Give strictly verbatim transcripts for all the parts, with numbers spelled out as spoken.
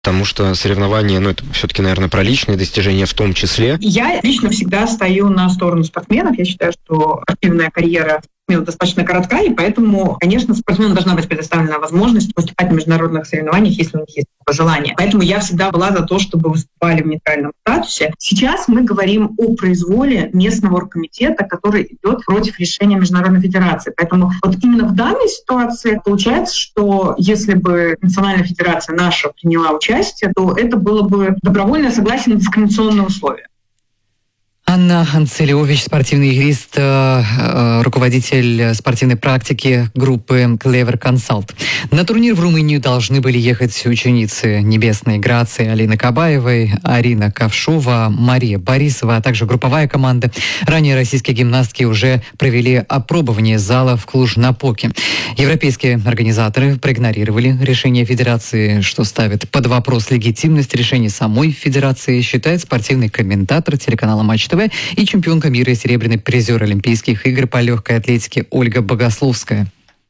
Потому что соревнования, ну, это все-таки, наверное, про личные достижения в том числе. Я лично всегда стою на сторону спортсменов. Я считаю, что спортивная карьера достаточно коротка, и поэтому, конечно, спортсмену должна быть предоставлена возможность выступать на международных соревнованиях, если у них есть такое желание. Поэтому я всегда была за то, чтобы выступали в нейтральном статусе. Сейчас мы говорим о произволе местного оргкомитета, который идет против решения Международной федерации. Поэтому вот именно в данной ситуации получается, что если бы Национальная федерация наша приняла участие, то это было бы добровольное согласие на дискриминационные условия. Анна Анцелевич, спортивный юрист, руководитель спортивной практики группы Clever Consult. На турнир в Румынию должны были ехать ученицы Небесной Грации Алины Кабаевой, Арина Ковшова, Мария Борисова, а также групповая команда. Ранее российские гимнастки уже провели опробование зала в Клуж-Напоке. Европейские организаторы проигнорировали решение федерации, что ставит под вопрос легитимность решения самой федерации, считает спортивный комментатор телеканала Матч ТВ и чемпионка мира и серебряный призер Олимпийских игр по легкой атлетике Ольга Богословская.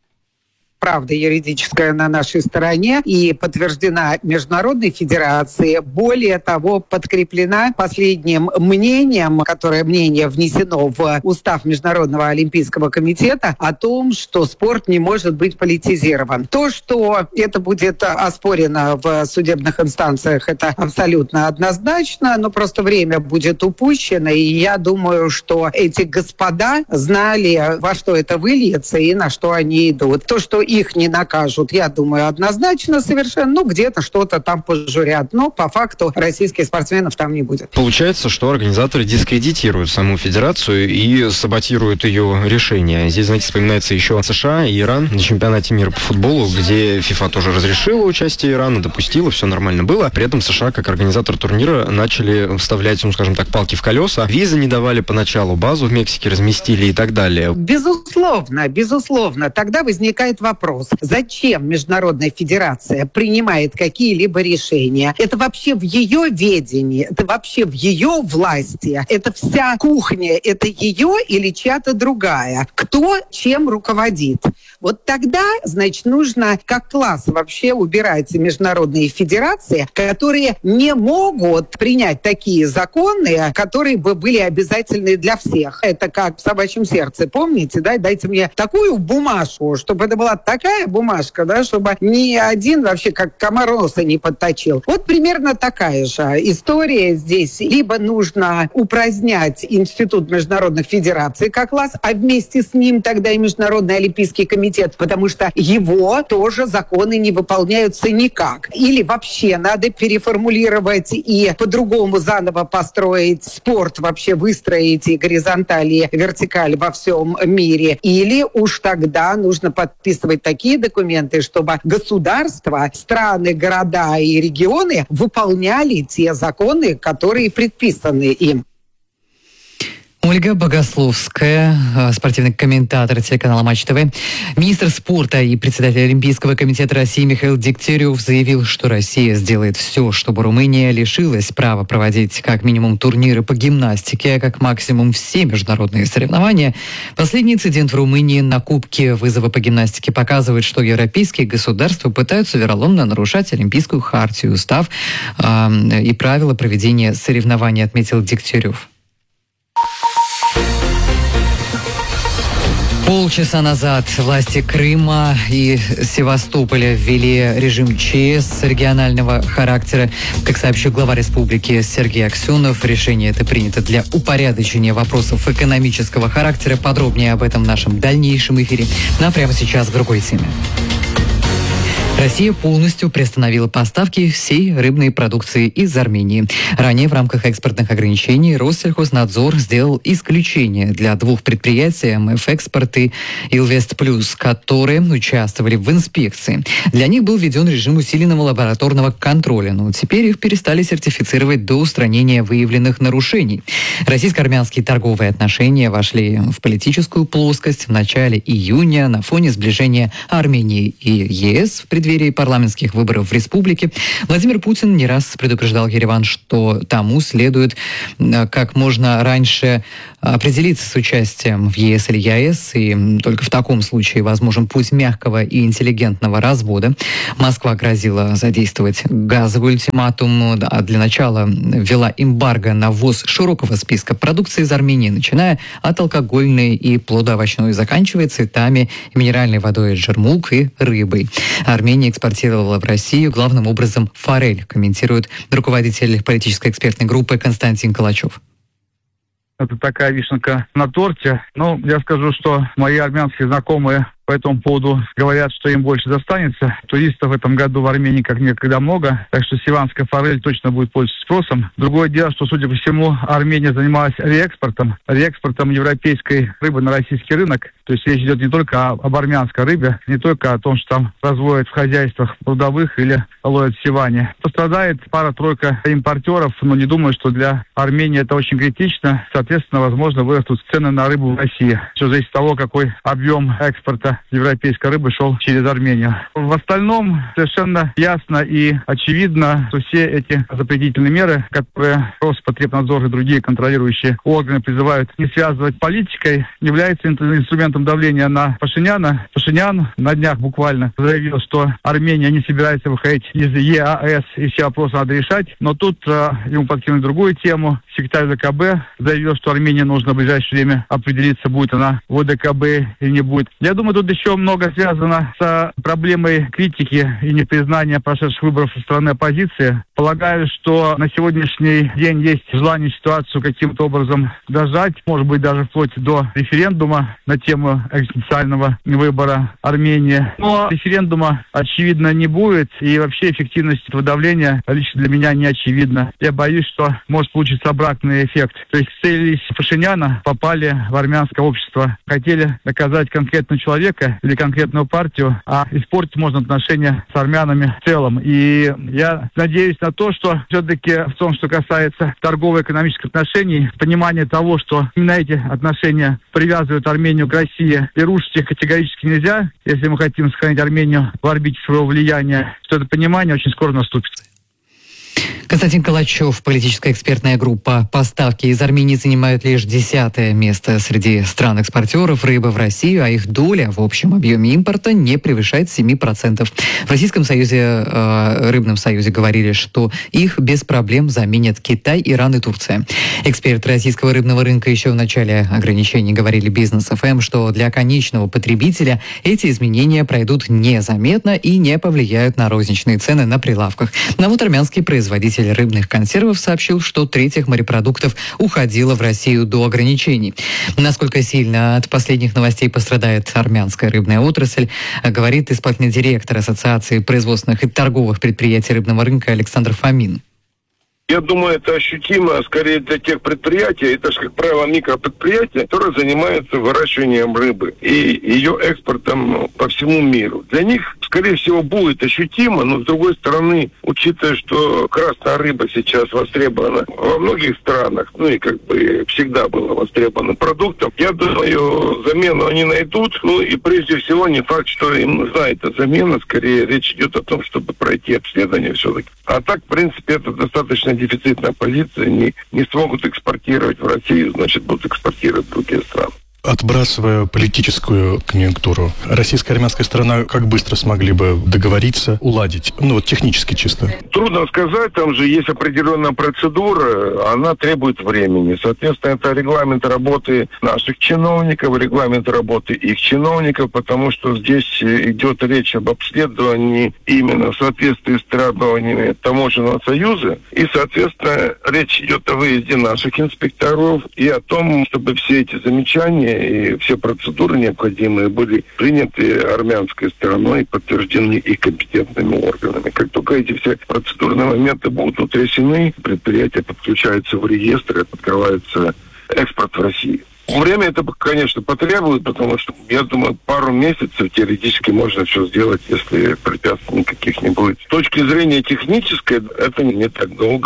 Правда юридическая на нашей стороне и подтверждена Международной Федерацией. Более того, подкреплена последним мнением, которое мнение внесено в устав Международного Олимпийского комитета о том, что спорт не может быть политизирован. То, что это будет оспорено в судебных инстанциях, это абсолютно однозначно, но просто время будет упущено, и я думаю, что эти господа знали, во что это выльется и на что они идут. То, что их не накажут, я думаю, однозначно совершенно. Ну, где-то что-то там пожурят. Но по факту российских спортсменов там не будет. Получается, что организаторы дискредитируют саму федерацию и саботируют ее решение. Здесь, знаете, вспоминается еще США и Иран на чемпионате мира по футболу, где ФИФА тоже разрешила участие Ирана, допустила, все нормально было. При этом США, как организатор турнира, начали вставлять, ну, скажем так, палки в колеса. Визы не давали поначалу, базу в Мексике разместили и так далее. Безусловно, безусловно. Тогда возникает вопрос. Зачем Международная Федерация принимает какие-либо решения? Это вообще в ее ведении, это вообще в ее власти, это вся кухня, это ее или чья-то другая? Кто чем руководит? Вот тогда, значит, нужно как класс вообще убирать международные федерации, которые не могут принять такие законы, которые бы были обязательны для всех. Это как в «Собачьем сердце», помните, да? Дайте мне такую бумажку, чтобы это была такая бумажка, да, чтобы ни один вообще как комар носа не подточил. Вот примерно такая же история здесь. Либо нужно упразднять Институт международных федераций как класс, а вместе с ним тогда и Международный Олимпийский комитет, потому что его тоже законы не выполняются никак. Или вообще надо переформулировать и по-другому заново построить спорт, вообще выстроить и горизонталь, и вертикаль во всем мире. Или уж тогда нужно подписывать такие документы, чтобы государства, страны, города и регионы выполняли те законы, которые предписаны им. Ольга Богословская, спортивный комментатор телеканала Матч ТВ. Министр спорта и председатель Олимпийского комитета России Михаил Дегтярев заявил, что Россия сделает все, чтобы Румыния лишилась права проводить как минимум турниры по гимнастике, а как максимум все международные соревнования. Последний инцидент в Румынии на Кубке вызова по гимнастике показывает, что европейские государства пытаются вероломно нарушать Олимпийскую хартию, устав э, и правила проведения соревнований, отметил Дегтярев. Полчаса назад власти Крыма и Севастополя ввели режим ЧС регионального характера. Как сообщил глава республики Сергей Аксенов, решение это принято для упорядочения вопросов экономического характера. Подробнее об этом в нашем дальнейшем эфире. Ну а прямо сейчас к другой теме. Россия полностью приостановила поставки всей рыбной продукции из Армении. Ранее в рамках экспортных ограничений Россельхознадзор сделал исключение для двух предприятий эм эф Экспорт и Илвест Плюс, которые участвовали в инспекции. Для них был введен режим усиленного лабораторного контроля, но теперь их перестали сертифицировать до устранения выявленных нарушений. Российско-армянские торговые отношения вошли в политическую плоскость в начале июня на фоне сближения Армении и ЕС в преддверии преддверии парламентских выборов в республике Владимир Путин не раз предупреждал Ереван, что тому следует как можно раньше определиться с участием в ЕС или ЕАЭС, и только в таком случае возможен путь мягкого и интеллигентного развода. Москва грозила задействовать газовый ультиматум, а для начала ввела эмбарго на ввоз широкого списка продукции из Армении, начиная от алкогольной и плодоовощной, заканчивая цветами, минеральной водой Джермук и рыбой. Армения экспортировала в Россию главным образом форель, комментирует руководитель политической экспертной группы Константин Калачев. Это такая вишенка на торте. Ну, я скажу, что мои армянские знакомые по этому поводу говорят, что им больше достанется. Туристов в этом году в Армении как никогда много, так что сиванская форель точно будет пользоваться спросом. Другое дело, что, судя по всему, Армения занималась реэкспортом, реэкспортом европейской рыбы на российский рынок. То есть речь идет не только об, об армянской рыбе, не только о том, что там разводят в хозяйствах прудовых или ловят в Сиване. Пострадает пара-тройка импортеров, но не думаю, что для Армении это очень критично. Соответственно, возможно, вырастут цены на рыбу в России. Все зависит от того, какой объем экспорта европейской рыбы шел через Армению. В остальном совершенно ясно и очевидно, что все эти запретительные меры, которые Роспотребнадзор и другие контролирующие органы призывают не связывать политикой, являются инструментом давления на Пашиняна. Пашинян на днях буквально заявил, что Армения не собирается выходить из ЕАЭС и все вопросы надо решать. Но тут э, ему подкинули другую тему. Секретарь ВКБ заявил, что Армении нужно в ближайшее время определиться, будет она в ОДКБ или не будет. Я думаю, тут еще много связано с проблемой критики и непризнания прошедших выборов со стороны оппозиции. Полагаю, что на сегодняшний день есть желание ситуацию каким-то образом дожать, может быть, даже вплоть до референдума на тему экзистенциального выбора Армении. Но референдума, очевидно, не будет, и вообще эффективность этого давления лично для меня не очевидна. Я боюсь, что может получиться обратный эффект. То есть целились Пашиняна, попали в армянское общество, хотели доказать конкретного человека или конкретную партию, а испортить можно отношения с армянами в целом. И я надеюсь на то, что все-таки в том, что касается торгово-экономических отношений, понимание того, что именно эти отношения привязывают Армению к России, и рушить их категорически нельзя, если мы хотим сохранить Армению в орбите своего влияния, что это понимание очень скоро наступит. Константин Калачев, политическая экспертная группа. Поставки из Армении занимают лишь десятое место среди стран-экспортеров рыбы в Россию, а их доля в общем объеме импорта не превышает семь процентов. В Российском союзе, э, рыбном союзе говорили, что их без проблем заменят Китай, Иран и Турция. Эксперты российского рыбного рынка еще в начале ограничений говорили Бизнес эф эм, что для конечного потребителя эти изменения пройдут незаметно и не повлияют на розничные цены на прилавках. Но вот армянский производитель рыбных консервов сообщил, что треть их морепродуктов уходила в Россию до ограничений. Насколько сильно от последних новостей пострадает армянская рыбная отрасль, говорит исполнительный директор Ассоциации производственных и торговых предприятий рыбного рынка Александр Фомин. Я думаю, это ощутимо скорее для тех предприятий, это же, как правило, микропредприятия, которые занимаются выращиванием рыбы и ее экспортом по всему миру. Для них, скорее всего, будет ощутимо, но, с другой стороны, учитывая, что красная рыба сейчас востребована во многих странах, ну и как бы всегда была востребована продуктом, я думаю, замену они найдут, ну и прежде всего не факт, что им нужна эта замена, скорее речь идет о том, чтобы пройти обследование все-таки. А так, в принципе, это достаточно дефицитная позиция, не, не смогут экспортировать в Россию, значит, будут экспортировать в другие страны. Отбрасывая политическую конъюнктуру, российская и армянская сторона как быстро смогли бы договориться, уладить? Ну, вот технически чисто. Трудно сказать, там же есть определенная процедура, она требует времени. Соответственно, это регламент работы наших чиновников, регламент работы их чиновников, потому что здесь идет речь об обследовании именно в соответствии с требованиями Таможенного союза, и, соответственно, речь идет о выезде наших инспекторов и о том, чтобы все эти замечания и все процедуры необходимые были приняты армянской стороной и подтверждены и компетентными органами. Как только эти все процедурные моменты будут утрясены, предприятие подключается в реестр и открывается экспорт в Россию. Время это, конечно, потребует, потому что, я думаю, пару месяцев теоретически можно все сделать, если препятствий никаких не будет. С точки зрения технической, это не так долго.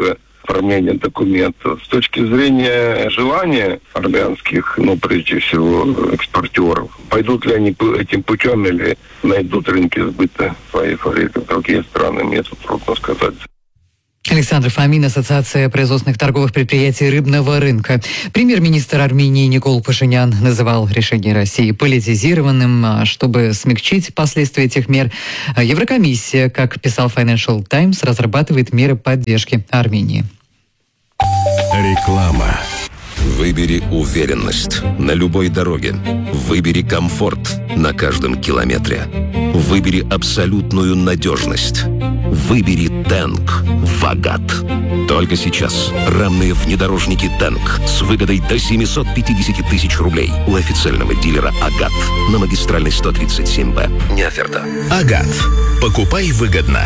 оформления документов. С точки зрения желания армянских, ну, прежде всего, экспортеров, пойдут ли они этим путем или найдут рынки сбыта своей фабрики в другие страны, мне тут трудно сказать. Александр Фомин, Ассоциация производственных торговых предприятий рыбного рынка. Премьер-министр Армении Никол Пашинян называл решение России политизированным. Чтобы смягчить последствия этих мер, Еврокомиссия, как писал Financial Times, разрабатывает меры поддержки Армении. Реклама. Выбери уверенность на любой дороге. Выбери комфорт на каждом километре. Выбери абсолютную надежность. Выбери Тэнк Вагат. Только сейчас рамные внедорожники Тэнк с выгодой до семьсот пятьдесят тысяч рублей у официального дилера Агат на магистральной сто тридцать семь Б. Не оферта. Агат. Покупай выгодно.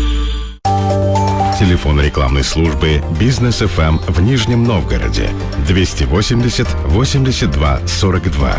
Телефон рекламной службы «Бизнес эф эм» в Нижнем Новгороде двести восемьдесят восемьдесят два сорок два.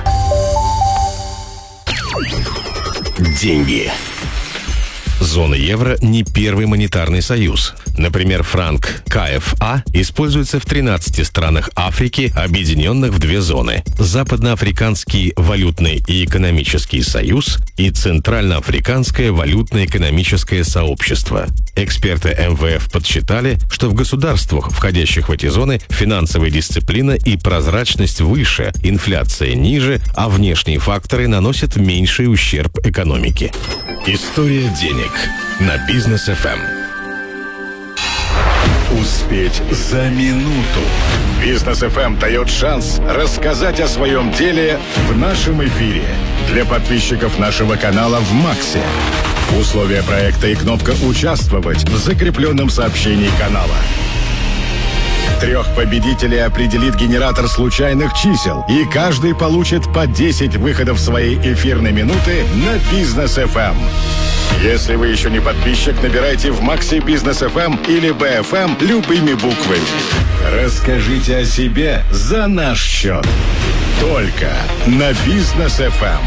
Деньги. Зона евро не первый монетарный союз. Например, франк ка эф а используется в тринадцати странах Африки, объединенных в две зоны. Западноафриканский валютный и экономический союз и Центральноафриканское валютно-экономическое сообщество. Эксперты эм вэ эф подсчитали, что в государствах, входящих в эти зоны, финансовая дисциплина и прозрачность выше, инфляция ниже, а внешние факторы наносят меньший ущерб экономике. История денег на Бизнес эф эм. Успеть за минуту. Бизнес эф эм дает шанс рассказать о своем деле в нашем эфире. Для подписчиков нашего канала в Максе. Условия проекта и кнопка «Участвовать» в закрепленном сообщении канала. Трех победителей определит генератор случайных чисел, и каждый получит по десять выходов своей эфирной минуты на Бизнес эф эм. Если вы еще не подписчик, набирайте в Максе Бизнес эф эм или би эф эм любыми буквами. Расскажите о себе за наш счет. Только на Бизнес эф эм.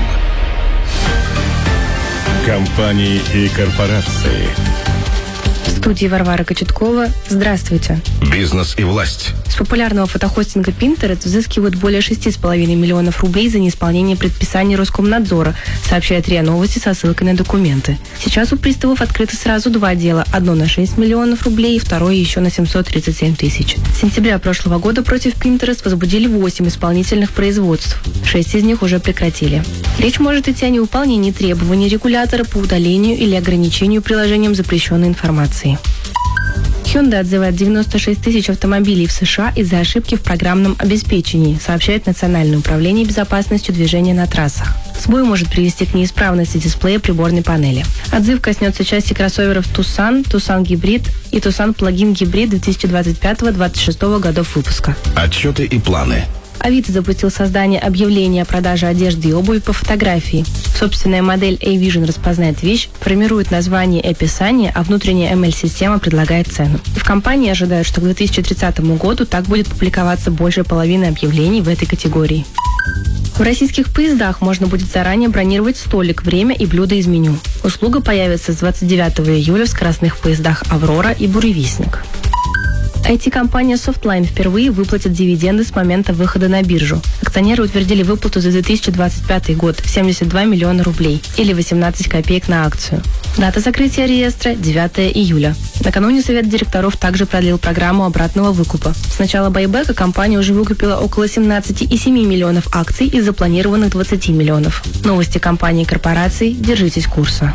Компании и корпорации. В студии Варвара Кочеткова. Здравствуйте. Бизнес и власть. С популярного фотохостинга Pinterest взыскивают более шести с половиной миллионов рублей за неисполнение предписаний Роскомнадзора, сообщает РИА Новости со ссылкой на документы. Сейчас у приставов открыто сразу два дела. Одно на шесть миллионов рублей и второе еще на семьсот тридцать семь тысяч. С сентября прошлого года против Pinterest возбудили восемь исполнительных производств. Шесть из них уже прекратили. Речь может идти о невыполнении требований регулятора по удалению или ограничению приложением запрещенной информации. Hyundai отзывает девяносто шесть тысяч автомобилей в США из-за ошибки в программном обеспечении, сообщает Национальное управление безопасностью движения на трассах. Сбой может привести к неисправности дисплея приборной панели. Отзыв коснется части кроссоверов Tucson, Tucson Hybrid и Tucson Plug-in Hybrid две тысячи двадцать пятого — две тысячи двадцать шестого годов выпуска. Отчеты и планы. Авито запустил создание объявления о продаже одежды и обуви по фотографии. Собственная модель A-Vision распознает вещь, формирует название и описание, а внутренняя эм эль-система предлагает цену. В компании ожидают, что к две тысячи тридцатому году так будет публиковаться больше половины объявлений в этой категории. В российских поездах можно будет заранее бронировать столик, время и блюда из меню. Услуга появится с двадцать девятого июля в скоростных поездах «Аврора» и «Буревестник». ай ти-компания Softline впервые выплатит дивиденды с момента выхода на биржу. Акционеры утвердили выплату за две тысячи двадцать пятый год в семьдесят два миллиона рублей или восемнадцать копеек на акцию. Дата закрытия реестра – девятого июля. Накануне совет директоров также продлил программу обратного выкупа. С начала байбека компания уже выкупила около семнадцать целых семь десятых миллионов акций из запланированных двадцати миллионов. Новости компании и корпораций. Держитесь курса.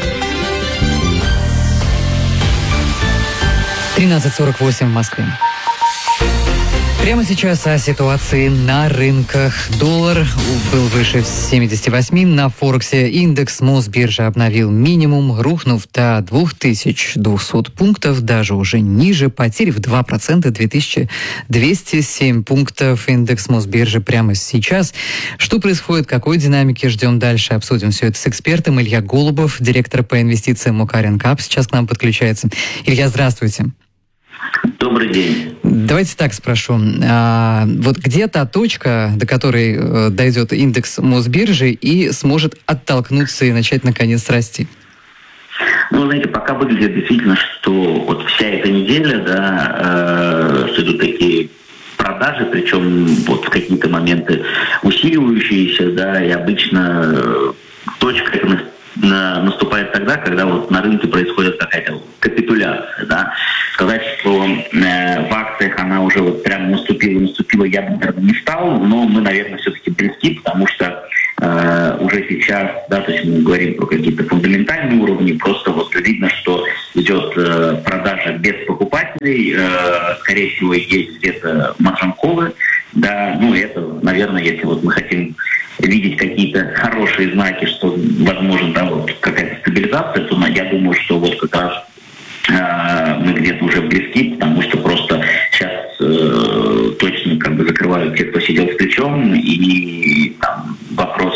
тринадцать сорок восемь в Москве. Прямо сейчас о ситуации на рынках. Доллар был выше семидесяти восьми на Форексе. Индекс Мосбиржи обновил минимум, рухнув до двух тысяч двухсот пунктов, даже уже ниже, потери в два процента, две тысячи двести семь пунктов. Индекс Мосбиржи прямо сейчас. Что происходит, какой динамики ждем дальше? Обсудим все это с экспертом. Илья Голубов, директор по инвестициям Укарен Кап, сейчас к нам подключается. Илья, здравствуйте. Добрый день. Давайте так спрошу. А, вот где та точка, до которой э, дойдет индекс Мосбиржи и сможет оттолкнуться и начать наконец расти? Ну, знаете, пока выглядит действительно, что вот вся эта неделя неделя, да, э, что идут такие продажи, причем вот в какие-то моменты усиливающиеся, да, и обычно э, точка на, на, наступает тогда, когда вот на рынке происходит какая-то капитуляция, да. Сказать, что э, в акциях она уже вот прям наступила, наступила, я бы, наверное, не стал, но мы, наверное, все-таки близки, потому что Uh, уже сейчас, да, то есть мы говорим про какие-то фундаментальные уровни, просто вот видно, что идет uh, продажа без покупателей, uh, скорее всего, есть где-то маржинковые, да, ну, это, наверное, если вот мы хотим видеть какие-то хорошие знаки, что, возможно, да, вот какая-то стабилизация, то я думаю, что вот как раз uh, мы где-то уже близки, потому что просто сейчас uh, точно как бы закрывают те, кто сидел с плечом, и там вопрос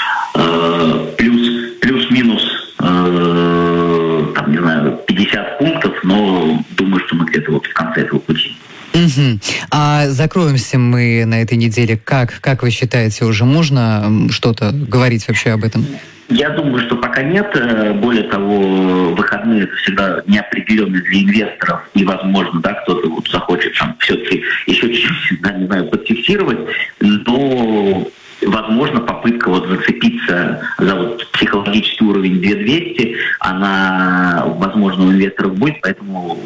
э, плюс, плюс-минус э, там, не знаю, пятьдесят пунктов, но думаю, что мы где-то вот в конце этого пути. Угу. А закроемся мы на этой неделе. Как, как вы считаете, уже можно что-то говорить вообще об этом? Я думаю, что пока нет. Более того, выходные это всегда неопределенные для инвесторов, и, возможно, да, кто-то вот захочет там все-таки еще чуть-чуть, да, не знаю, подфиксировать, но возможно, попытка вот зацепиться за вот психологический уровень две тысячи двести, она, возможно, у инвесторов будет, поэтому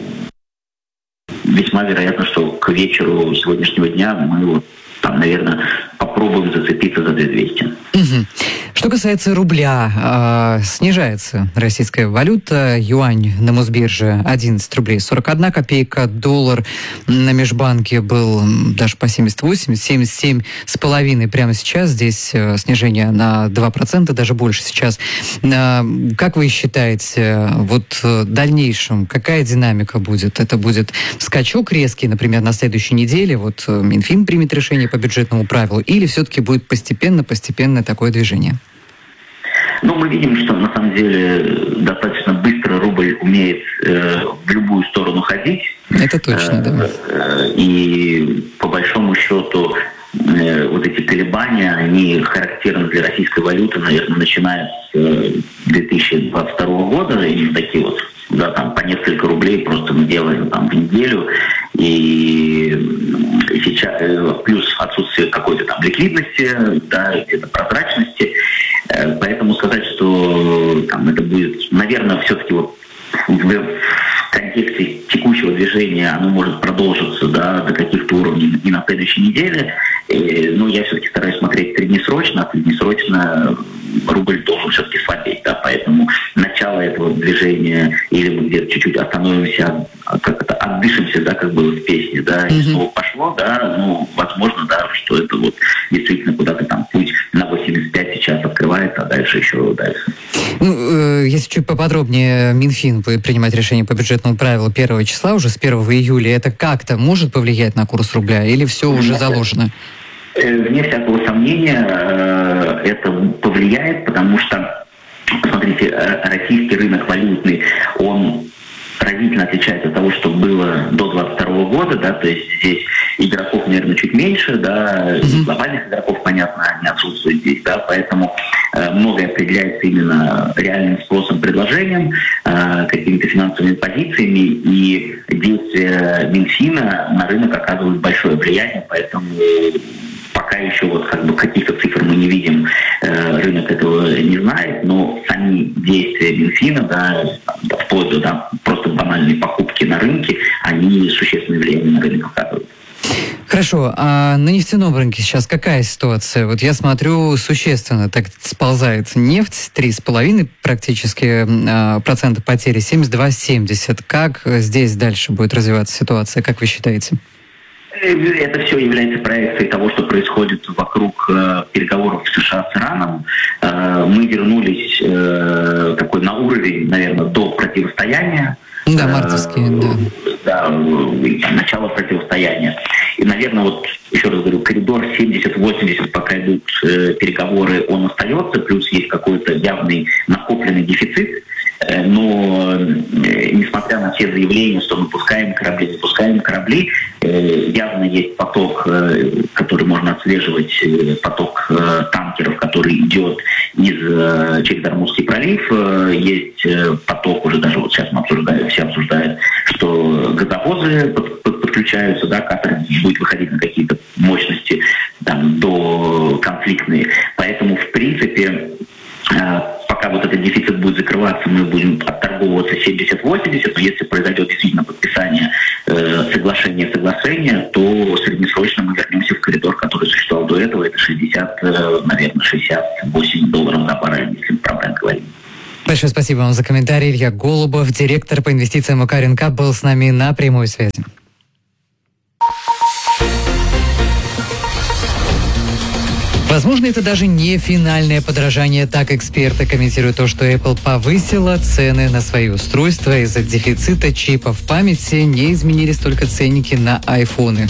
весьма вероятно, что к вечеру сегодняшнего дня мы вот там, наверное, попробуем зацепиться за две тысячи двести. Угу. Что касается рубля, э, снижается российская валюта. Юань на Мосбирже одиннадцать рублей сорок одна копейка. Доллар на межбанке был даже по семьдесят восемь, семьдесят семь с половиной прямо сейчас. Здесь э, снижение на два процента, даже больше сейчас. Э, как вы считаете, вот в дальнейшем какая динамика будет? Это будет скачок резкий, например, на следующей неделе, вот Минфин примет решение по бюджетному правилу, или все-таки будет постепенно-постепенно такое движение? Ну, мы видим, что на самом деле достаточно быстро рубль умеет э, в любую сторону ходить. Это точно, э, да. Э, и по большому счету э, вот эти колебания, они характерны для российской валюты, наверное, начиная с э, две тысячи двадцать второго года. И такие вот, да, там по несколько рублей просто мы делаем там в неделю. И сейчас плюс отсутствие какой-то там ликвидности, да, где-то прозрачности. Поэтому сказать, что там это будет, наверное, все-таки вот в контексте текущего движения оно может продолжиться, да, до каких-то уровней и на следующей неделе. И, ну, я все-таки стараюсь смотреть среднесрочно, а среднесрочно рубль должен все-таки слабеть, да, поэтому начало этого движения, или мы где-то чуть-чуть остановимся, как это, отдышимся, да, как было в песне, да, и снова пошло, да, ну, возможно, да, что это вот действительно куда-то там путь на восемьдесят пять сейчас открывается, а дальше еще дальше. Ну, э, если чуть поподробнее, Минфин будет принимать решение по бюджетному правилу первого числа, уже с первого июля, это как-то может повлиять на курс рубля, или все уже заложено? Вне всякого сомнения это повлияет, потому что, смотрите, российский рынок валютный, он разительно отличается от того, что было до двадцать второго года, да, то есть здесь игроков, наверное, чуть меньше, да, mm-hmm. глобальных игроков, понятно, они отсутствуют здесь, да, поэтому э, многое определяется именно реальным спросом, предложением, э, какими-то финансовыми позициями, и действия Минфина на рынок оказывают большое влияние, поэтому пока еще вот как бы каких-то цифр мы не видим, э, рынок этого не знает, но сами действия Минфина, да, вплоть до да, просто банальной покупки на рынке, они существенное влияние на рынок оказывают. Хорошо, а на нефтяном рынке сейчас какая ситуация? Вот я смотрю, существенно так сползает нефть, три с половиной практически процента потери, семьдесят два семьдесят. Как здесь дальше будет развиваться ситуация, как вы считаете? Это все является проекцией того, что происходит вокруг э, переговоров в США с Ираном. Э, мы вернулись э, такой на уровень, наверное, до противостояния. Да, мартовские, э, да. Да, начало противостояния. И, наверное, вот еще раз говорю, коридор семьдесят-восемьдесят, пока идут э, переговоры, он остается, плюс есть какой-то явный накопленный дефицит. Но несмотря на все заявления, что мы пускаем корабли, не пускаем корабли, явно есть поток, который можно отслеживать, поток танкеров, который идет из, через Ормузский пролив. Есть поток, уже даже вот сейчас мы обсуждаем, все обсуждают, что газовозы подключаются, да, катер будет выходить на какие-то мощности там, до конфликтные. Поэтому, в принципе, пока вот этот дефицит будет закрываться, мы будем отторговываться семьдесят-восемьдесят, но если произойдет действительно подписание э, соглашения соглашения, то среднесрочно мы вернемся в коридор, который существовал до этого, это шестьдесят, э, наверное, шестьдесят восемь долларов за баррель, если мы про бренд говорим. Большое спасибо вам за комментарий. Илья Голубов, директор по инвестициям УК Ренкап, был с нами на прямой связи. Возможно, это даже не финальное подорожание. Так эксперты комментируют то, что Apple повысила цены на свои устройства. Из-за дефицита чипов памяти не изменились только ценники на айфоны.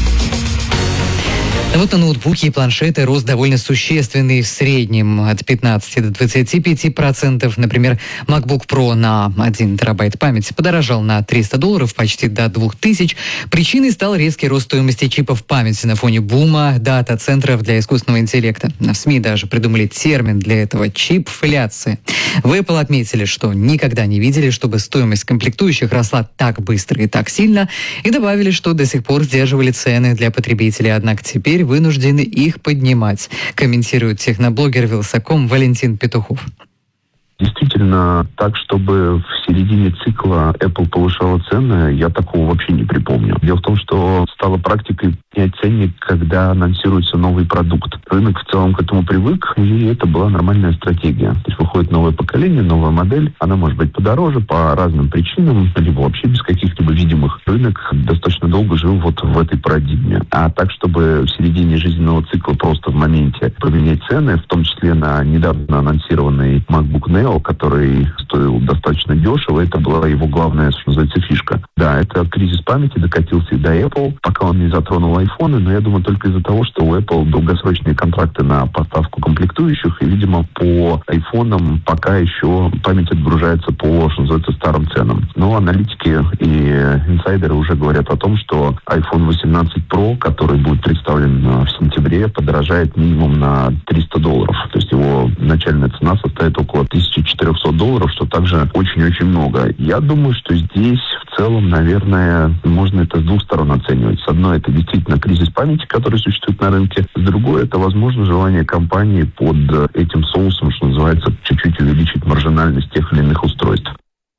А вот на ноутбуки и планшеты рост довольно существенный, в среднем от пятнадцати до двадцати пяти процентов. Например, MacBook Pro на один терабайт памяти подорожал на триста долларов, почти до двух тысяч. Причиной стал резкий рост стоимости чипов памяти на фоне бума дата-центров для искусственного интеллекта. В СМИ даже придумали термин для этого – чипфляция. В Apple отметили, что никогда не видели, чтобы стоимость комплектующих росла так быстро и так сильно, и добавили, что до сих пор сдерживали цены для потребителей, однако теперь вынуждены их поднимать, комментирует техноблогер Вилсаком Валентин Петухов. Действительно, так, чтобы в середине цикла Apple повышала цены, я такого вообще не припомню. Дело в том, что стало практикой менять ценник, когда анонсируется новый продукт. Рынок в целом к этому привык, и это была нормальная стратегия. То есть выходит новое поколение, новая модель, она может быть подороже по разным причинам, либо вообще без каких-либо видимых. Рынок достаточно долго жил вот в этой парадигме. А так, чтобы в середине жизненного цикла просто в моменте поменять цены, в том числе на недавно анонсированный MacBook Neo, который стоил достаточно дешево, это была его главная, что называется, фишка. Да, это кризис памяти докатился и до Apple, пока он не затронул айфоны, но я думаю только из-за того, что у Apple долгосрочные контракты на поставку комплектующих, и, видимо, по айфонам пока еще память отгружается по, что называется, старым ценам. Но аналитики и инсайдеры уже говорят о том, что iPhone восемнадцать Pro, который будет представлен в сентябре, подорожает минимум на триста долларов. То есть его начальная цена составит около тысячи четырехсот долларов, что также очень-очень много. Я думаю, что здесь в целом, наверное, можно это с двух сторон оценивать. С одной, это действительно кризис памяти, который существует на рынке. С другой, это, возможно, желание компании под этим соусом, что называется, чуть-чуть увеличить маржинальность тех или иных устройств.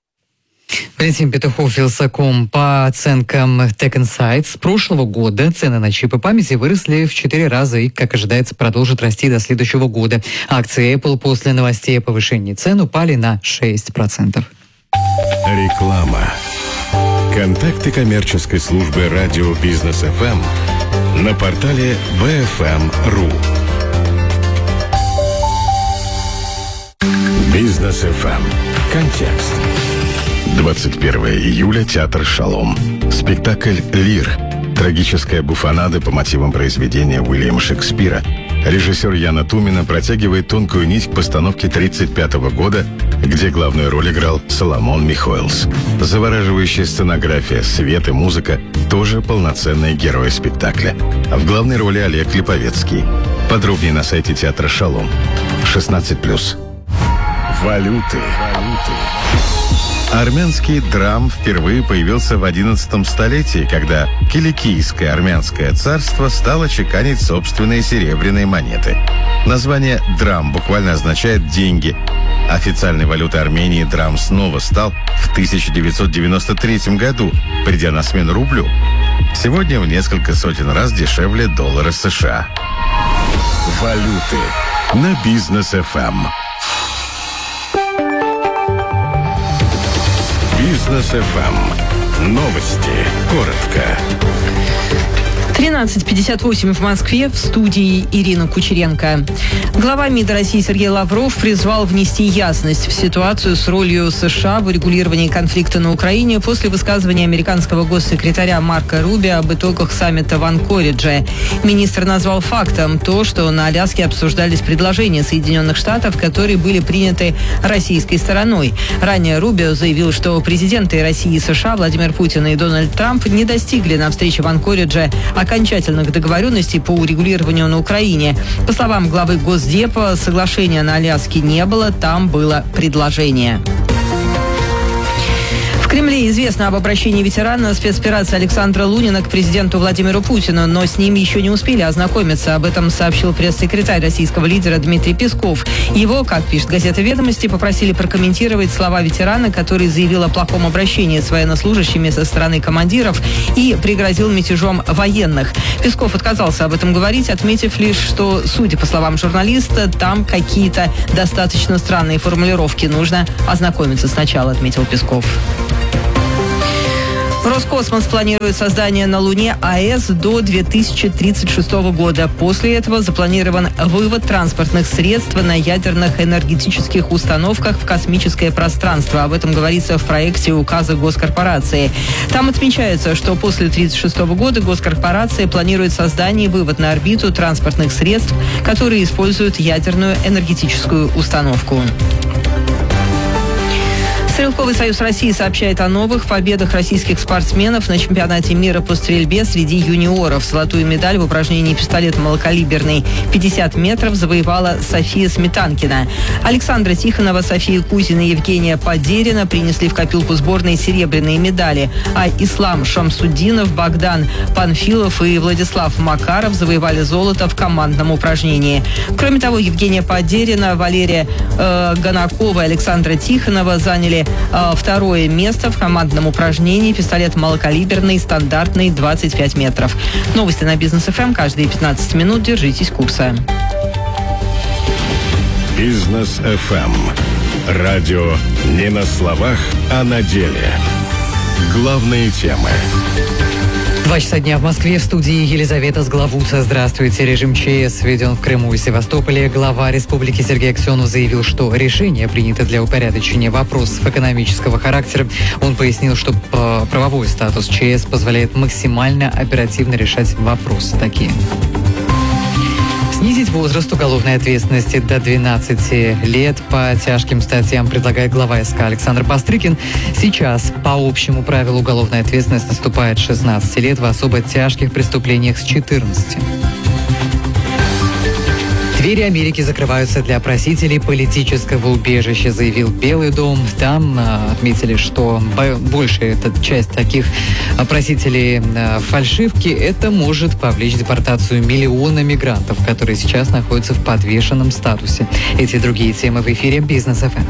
Валентин Петухов, Вилсаком. По оценкам Tech Insights, с прошлого года цены на чипы памяти выросли в четыре раза и, как ожидается, продолжат расти до следующего года. Акции Apple после новостей о повышении цен упали на шесть процентов. Реклама. Контакты коммерческой службы радио Бизнес эф эм на портале би эф эм точка ру. Бизнес эф эм. Контекст. двадцать первого июля, театр «Шалом». Спектакль «Лир». Трагическая буфонада по мотивам произведения Уильяма Шекспира. Режиссер Яна Тумина протягивает тонкую нить к постановке тридцать пятого года, где главную роль играл Соломон Михоэлс. Завораживающая сценография, свет и музыка – тоже полноценные герои спектакля. В главной роли Олег Липовецкий. Подробнее на сайте театра «Шалом». шестнадцать плюс. Валюты. Валюты. Армянский драм впервые появился в одиннадцатом столетии, когда Киликийское армянское царство стало чеканить собственные серебряные монеты. Название «драм» буквально означает «деньги». Официальной валютой Армении драм снова стал в тысяча девятьсот девяносто третьем году, придя на смену рублю. Сегодня в несколько сотен раз дешевле доллара США. Валюты на Бизнес эф эм. Бизнес эф эм. Новости. Коротко. тринадцать двенадцать пятьдесят восемь в Москве, в студии Ирина Кучеренко. Глава МИДа России Сергей Лавров призвал внести ясность в ситуацию с ролью США в урегулировании конфликта на Украине после высказывания американского госсекретаря Марко Рубио об итогах саммита в Анкоридже. Министр назвал фактом то, что на Аляске обсуждались предложения Соединенных Штатов, которые были приняты российской стороной. Ранее Рубио заявил, что президенты России и США Владимир Путин и Дональд Трамп не достигли на встрече в Анкоридже окончательных договоренностей по урегулированию на Украине. По словам главы Госдепа, соглашения на Аляске не было, там было предложение. В Кремле известно об обращении ветерана спецоперации Александра Лунина к президенту Владимиру Путину, но с ним еще не успели ознакомиться. Об этом сообщил пресс-секретарь российского лидера Дмитрий Песков. Его, как пишет газета «Ведомости», попросили прокомментировать слова ветерана, который заявил о плохом обращении с военнослужащими со стороны командиров и пригрозил мятежом военных. Песков отказался об этом говорить, отметив лишь, что, судя по словам журналиста, там какие-то достаточно странные формулировки. Нужно ознакомиться сначала, отметил Песков. Роскосмос планирует создание на Луне АЭС до две тысячи тридцать шестого года. После этого запланирован вывод транспортных средств на ядерных энергетических установках в космическое пространство. Об этом говорится в проекте указа госкорпорации. Там отмечается, что после две тысячи тридцать шестого года госкорпорация планирует создание и вывод на орбиту транспортных средств, которые используют ядерную энергетическую установку. Стрелковый союз России сообщает о новых победах российских спортсменов на чемпионате мира по стрельбе среди юниоров. Золотую медаль в упражнении пистолет малокалиберный пятьдесят метров завоевала София Сметанкина. Александра Тихонова, София Кузина и Евгения Подерина принесли в копилку сборной серебряные медали, а Ислам Шамсуддинов, Богдан Панфилов и Владислав Макаров завоевали золото в командном упражнении. Кроме того, Евгения Подерина, Валерия э, Ганакова и Александра Тихонова заняли второе место в командном упражнении пистолет малокалиберный, стандартный, двадцать пять метров. Новости на Бизнес эф эм каждые пятнадцать минут. Держитесь курса. Бизнес эф эм. Радио не на словах, а на деле. Главные темы. Два часа дня в Москве, в студии Елизавета Сглавуца. Здравствуйте. Режим ЧС введен в Крыму и Севастополе. Глава республики Сергей Аксенов заявил, что решение принято для упорядочения вопросов экономического характера. Он пояснил, что правовой статус ЧС позволяет максимально оперативно решать вопросы такие. Снизить возраст уголовной ответственности до двенадцати лет по тяжким статьям предлагает глава СК Александр Бастрыкин. Сейчас по общему правилу уголовная ответственность наступает с шестнадцати лет, в особо тяжких преступлениях с четырнадцати. Двери Америки закрываются для просителей политического убежища, заявил Белый дом. Там а, отметили, что большая эта часть таких а, просителей а, фальшивки, это может повлечь депортацию миллиона мигрантов, которые сейчас находятся в подвешенном статусе. Эти и другие темы в эфире Бизнес эф эм.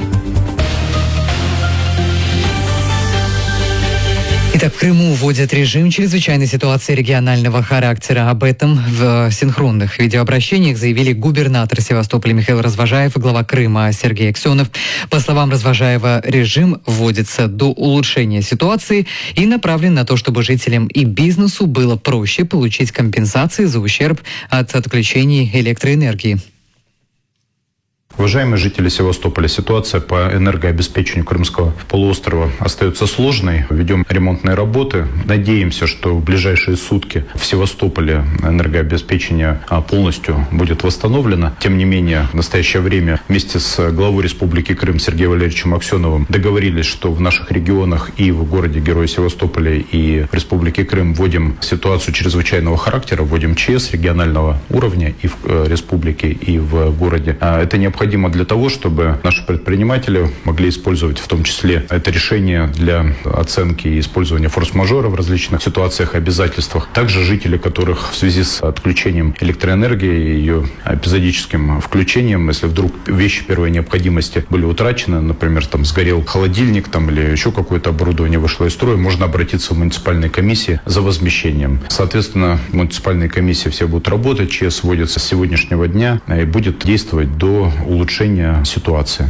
Итак, в Крыму вводят режим чрезвычайной ситуации регионального характера. Об этом в синхронных видеообращениях заявили губернатор Севастополя Михаил Развожаев и глава Крыма Сергей Аксенов. По словам Развожаева, режим вводится до улучшения ситуации и направлен на то, чтобы жителям и бизнесу было проще получить компенсации за ущерб от отключений электроэнергии. Уважаемые жители Севастополя, ситуация по энергообеспечению Крымского полуострова остается сложной. Ведем ремонтные работы. Надеемся, что в ближайшие сутки в Севастополе энергообеспечение полностью будет восстановлено. Тем не менее, в настоящее время вместе с главой Республики Крым Сергеем Валерьевичем Аксеновым договорились, что в наших регионах и в городе Героя Севастополя, и в Республике Крым вводим ситуацию чрезвычайного характера, вводим ЧС регионального уровня и в республике, и в городе. Это необходимо для того, чтобы наши предприниматели могли использовать в том числе это решение для оценки и использования форс-мажора в различных ситуациях и обязательствах. Также жители, которых в связи с отключением электроэнергии и ее эпизодическим включением, если вдруг вещи первой необходимости были утрачены, например, там сгорел холодильник там, или еще какое-то оборудование вышло из строя, можно обратиться в муниципальные комиссии за возмещением. Соответственно, муниципальные комиссии все будут работать, ЧС вводится с сегодняшнего дня и будет действовать до улучшения ситуации.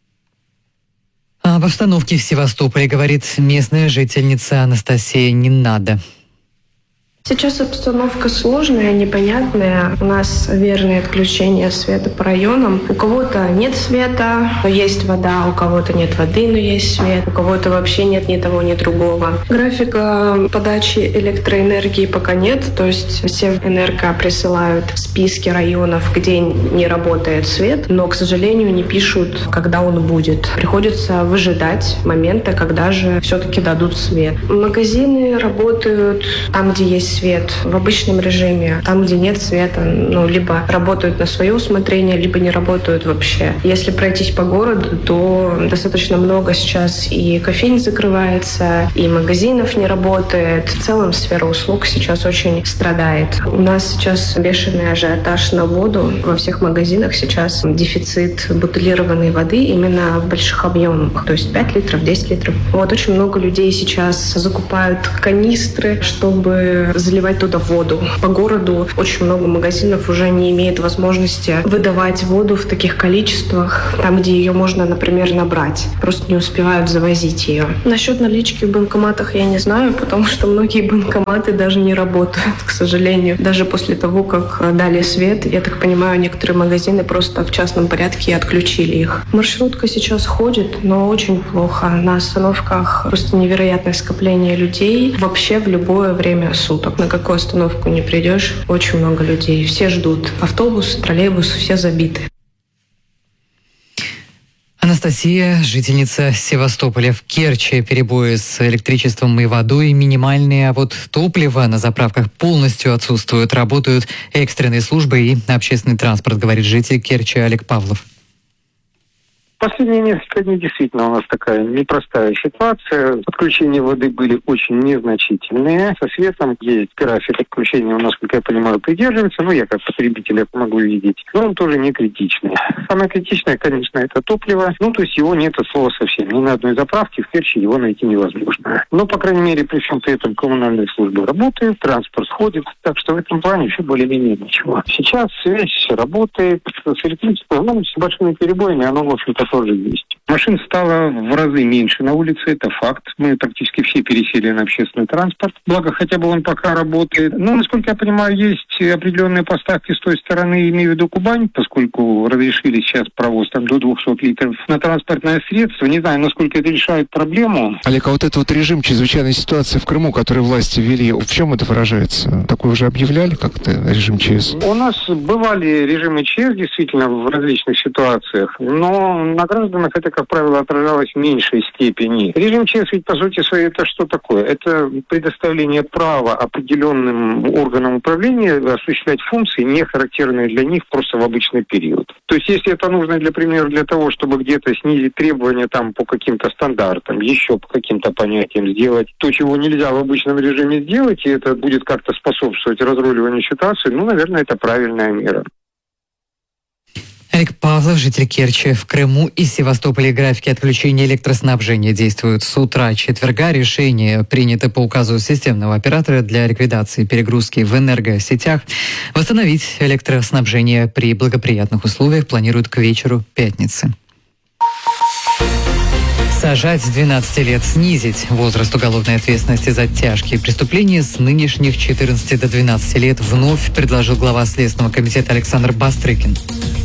Об обстановке в Севастополе говорит местная жительница Анастасия Ненадо. Сейчас обстановка сложная, непонятная. У нас верное отключение света по районам. У кого-то нет света, но есть вода, у кого-то нет воды, но есть свет, у кого-то вообще нет ни того, ни другого. Графика подачи электроэнергии пока нет, то есть все энерго присылают списки районов, где не работает свет, но, к сожалению, не пишут, когда он будет. Приходится выжидать момента, когда же все-таки дадут свет. Магазины работают там, где есть свет, в обычном режиме. Там, где нет света, ну, либо работают на свое усмотрение, либо не работают вообще. Если пройтись по городу, то достаточно много сейчас и кофейн закрывается, и магазинов не работает. В целом сфера услуг сейчас очень страдает. У нас сейчас бешеный ажиотаж на воду. Во всех магазинах сейчас дефицит бутилированной воды именно в больших объемах, то есть пять литров, десять литров. Вот очень много людей сейчас закупают канистры, чтобы заливать туда воду. По городу очень много магазинов уже не имеет возможности выдавать воду в таких количествах, там, где ее можно, например, набрать. Просто не успевают завозить ее. Насчет налички в банкоматах я не знаю, потому что многие банкоматы даже не работают, к сожалению. Даже после того, как дали свет, я так понимаю, некоторые магазины просто в частном порядке отключили их. Маршрутка сейчас ходит, но очень плохо. На остановках просто невероятное скопление людей вообще в любое время суток. На какую остановку не придешь, очень много людей. Все ждут. Автобус, троллейбус, все забиты. Анастасия, жительница Севастополя. В Керчи перебои с электричеством и водой минимальные, а вот топливо на заправках полностью отсутствует. Работают экстренные службы и общественный транспорт, говорит житель Керчи Олег Павлов. Последние несколько дней действительно у нас такая непростая ситуация. Подключения воды были очень незначительные. Со светом есть график отключения, насколько я понимаю, придерживается. Ну, я как потребитель это могу видеть. Но он тоже не критичный. Самое критичное, конечно, это топливо. Ну, то есть его нет от слова совсем. Ни на одной заправке в Керчи его найти невозможно. Но, по крайней мере, при всем при этом коммунальные службы работают, транспорт ходит. Так что в этом плане все более-менее ничего. Сейчас связь работает с электричеством. Ну, с большими перебоями оно, в общем-то, тоже есть. Машин стало в разы меньше на улице, это факт. Мы практически все пересели на общественный транспорт. Благо, хотя бы он пока работает. Но, насколько я понимаю, есть определенные поставки с той стороны, имею в виду Кубань, поскольку разрешили сейчас провоз там до двухсот литров на транспортное средство. Не знаю, насколько это решает проблему. Олег, а вот этот вот режим чрезвычайной ситуации в Крыму, который власти ввели, в чем это выражается? Такое уже объявляли как-то, режим ЧС? У нас бывали режимы ЧС, действительно, в различных ситуациях, но на гражданах это, как правило, отражалось в меньшей степени. Режим ЧС ведь, по сути своей, это что такое? Это предоставление права определенным органам управления осуществлять функции, не характерные для них просто в обычный период. То есть, если это нужно, для примера, для того, чтобы где-то снизить требования там по каким-то стандартам, еще по каким-то понятиям сделать то, чего нельзя в обычном режиме сделать, и это будет как-то способствовать разруливанию ситуации, ну, наверное, это правильная мера. Олег Павлов, житель Керчи. В Крыму и Севастополе графики отключения электроснабжения действуют с утра четверга. Решение принято по указу системного оператора для ликвидации перегрузки в энергосетях. Восстановить электроснабжение при благоприятных условиях планируют к вечеру пятницы. Сажать с двенадцати лет, снизить возраст уголовной ответственности за тяжкие преступления с нынешних четырнадцати до двенадцати лет вновь предложил глава Следственного комитета Александр Бастрыкин.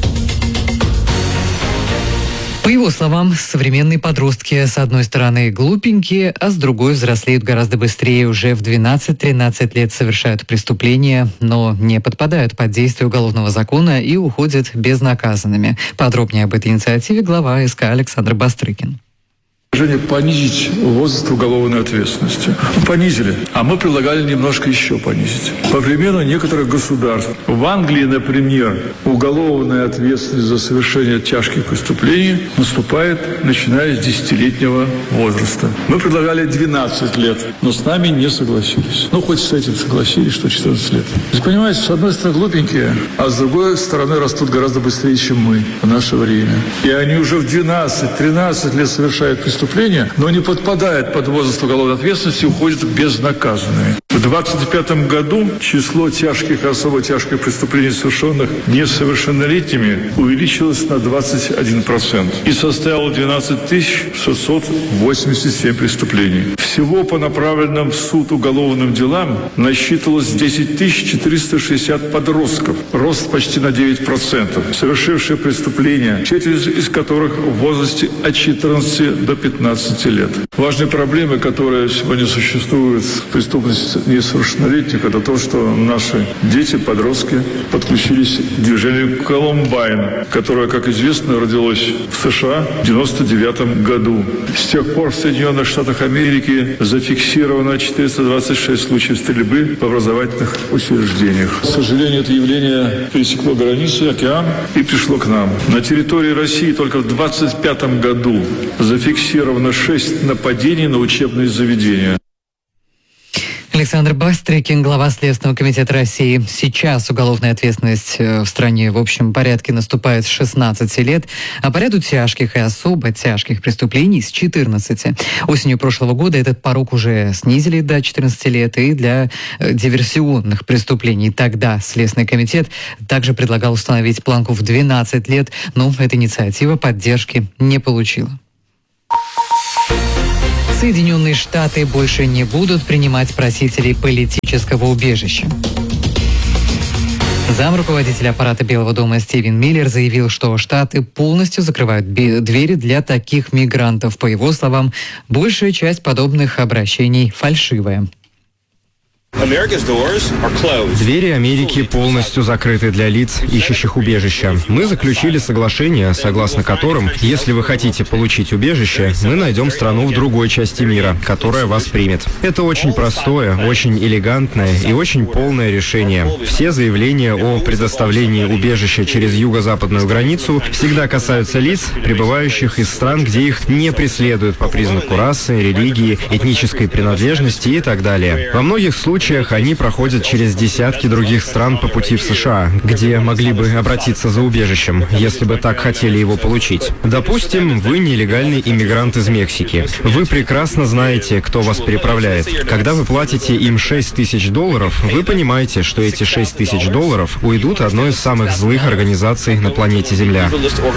По его словам, современные подростки, с одной стороны, глупенькие, а с другой взрослеют гораздо быстрее. Уже в двенадцать-тринадцать лет совершают преступления, но не подпадают под действие уголовного закона и уходят безнаказанными. Подробнее об этой инициативе глава СК Александр Бастрыкин. Предложение понизить возраст уголовной ответственности. Понизили, а мы предлагали немножко еще понизить. По примеру некоторых государств. В Англии, например, уголовная ответственность за совершение тяжких преступлений наступает, начиная с десятилетнего возраста. Мы предлагали двенадцать лет, но с нами не согласились. Ну, хоть с этим согласились, что четырнадцать лет. То есть, понимаете, с одной стороны глупенькие, а с другой стороны растут гораздо быстрее, чем мы в наше время. И они уже в двенадцать-тринадцать лет совершают преступления. преступления, но не подпадает под возраст уголовной ответственности и уходят безнаказанными. В двадцать пятом году число тяжких и особо тяжких преступлений, совершенных несовершеннолетними, увеличилось на двадцать один процент и составило двенадцать тысяч шестьсот восемьдесят семь преступлений. Всего по направленным в суд уголовным делам насчитывалось десять тысяч четыреста шестьдесят подростков, рост почти на девять процентов, совершившие преступления, четверть из которых в возрасте от четырнадцати до пятнадцати лет. Важные проблемы, которые сегодня существуют в преступности несовершеннолетних, это то, что наши дети, подростки подключились к движению Колумбайн, которое, как известно, родилось в США в девяносто девятом году. С тех пор в Соединенных Штатах Америки зафиксировано четыреста двадцать шесть случаев стрельбы в образовательных учреждениях. К сожалению, это явление пересекло границу, океан и пришло к нам. На территории России только в двадцать пятом году зафиксировано шесть нападений на учебные заведения. Александр Бастрыкин, глава Следственного комитета России. Сейчас уголовная ответственность в стране в общем порядке наступает с шестнадцати лет, а по ряду тяжких и особо тяжких преступлений с четырнадцати. Осенью прошлого года этот порог уже снизили до четырнадцати лет, и для диверсионных преступлений тогда Следственный комитет также предлагал установить планку в двенадцать лет, но эта инициатива поддержки не получила. Соединенные Штаты больше не будут принимать просителей политического убежища. Замруководитель аппарата Белого дома Стивен Миллер заявил, что Штаты полностью закрывают двери для таких мигрантов. По его словам, большая часть подобных обращений фальшивая. Двери Америки полностью закрыты для лиц, ищущих убежища. Мы заключили соглашение, согласно которым, если вы хотите получить убежище, мы найдем страну в другой части мира, которая вас примет. Это очень простое, очень элегантное и очень полное решение. Все заявления о предоставлении убежища через юго-западную границу всегда касаются лиц, прибывающих из стран, где их не преследуют по признаку расы, религии, этнической принадлежности и так далее. Во многих случаях В случаях они проходят через десятки других стран по пути в США, где могли бы обратиться за убежищем, если бы так хотели его получить. Допустим, вы нелегальный иммигрант из Мексики. Вы прекрасно знаете, кто вас переправляет. Когда вы платите им шесть тысяч долларов, вы понимаете, что эти шесть тысяч долларов уйдут одной из самых злых организаций на планете Земля.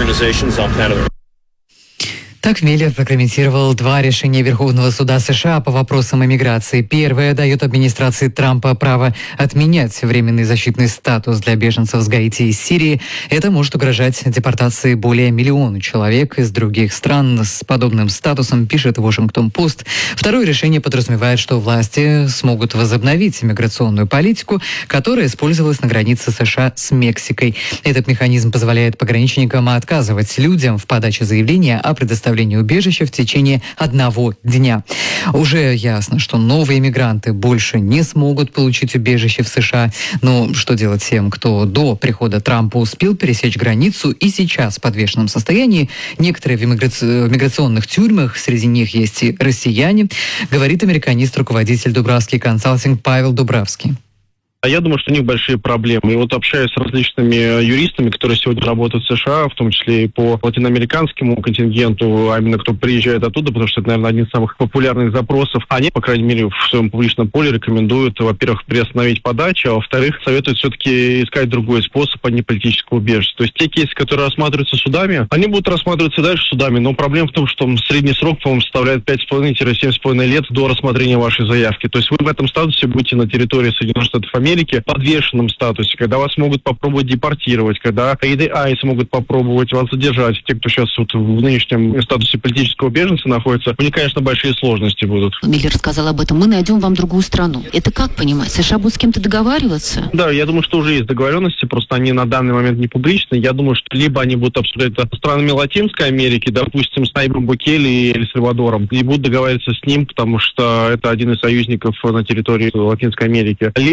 Так Миллер прокомментировал два решения Верховного суда США по вопросам иммиграции. Первое дает администрации Трампа право отменять временный защитный статус для беженцев с Гаити и Сирии. Это может угрожать депортации более миллиона человек из других стран с подобным статусом, пишет Вашингтон-Пост. Второе решение подразумевает, что власти смогут возобновить иммиграционную политику, которая использовалась на границе США с Мексикой. Этот механизм позволяет пограничникам отказывать людям в подаче заявления о предоставлении убежища в течение одного дня. Уже ясно, что новые мигранты больше не смогут получить убежище в США. Но что делать тем, кто до прихода Трампа успел пересечь границу и сейчас в подвешенном состоянии? Некоторые в, иммиграци... в миграционных тюрьмах, среди них есть и россияне, говорит американист, руководитель Дубравский консалтинг Павел Дубравский. Я думаю, что у них большие проблемы. И вот общаясь с различными юристами, которые сегодня работают в США, в том числе и по латиноамериканскому контингенту, а именно кто приезжает оттуда, потому что это, наверное, один из самых популярных запросов, они, по крайней мере, в своем публичном поле рекомендуют, во-первых, приостановить подачу, а во-вторых, советуют все-таки искать другой способ, а не политического убежища. То есть те кейсы, которые рассматриваются судами, они будут рассматриваться дальше судами, но проблема в том, что средний срок, по-моему, составляет пять с половиной - семь с половиной лет до рассмотрения вашей заявки. То есть вы в этом статусе будете на территории Соединенных Штатов Америки в подвешенном статусе, когда вас могут попробовать депортировать, когда эй ди ай смогут попробовать вас задержать. Те, кто сейчас вот в нынешнем статусе политического беженца находится, у них, конечно, большие сложности будут. Миллер сказал об этом. Мы найдем вам другую страну. Это как понимать? США будут с кем-то договариваться? Да, я думаю, что уже есть договоренности, просто они на данный момент не публичны. Я думаю, что либо они будут обсуждать это с странами Латинской Америки, допустим, с Найбом Букеле и Эль Сальвадором, и будут договариваться с ним, потому что это один из союзников на территории Латинской Америки. Либо, возможно,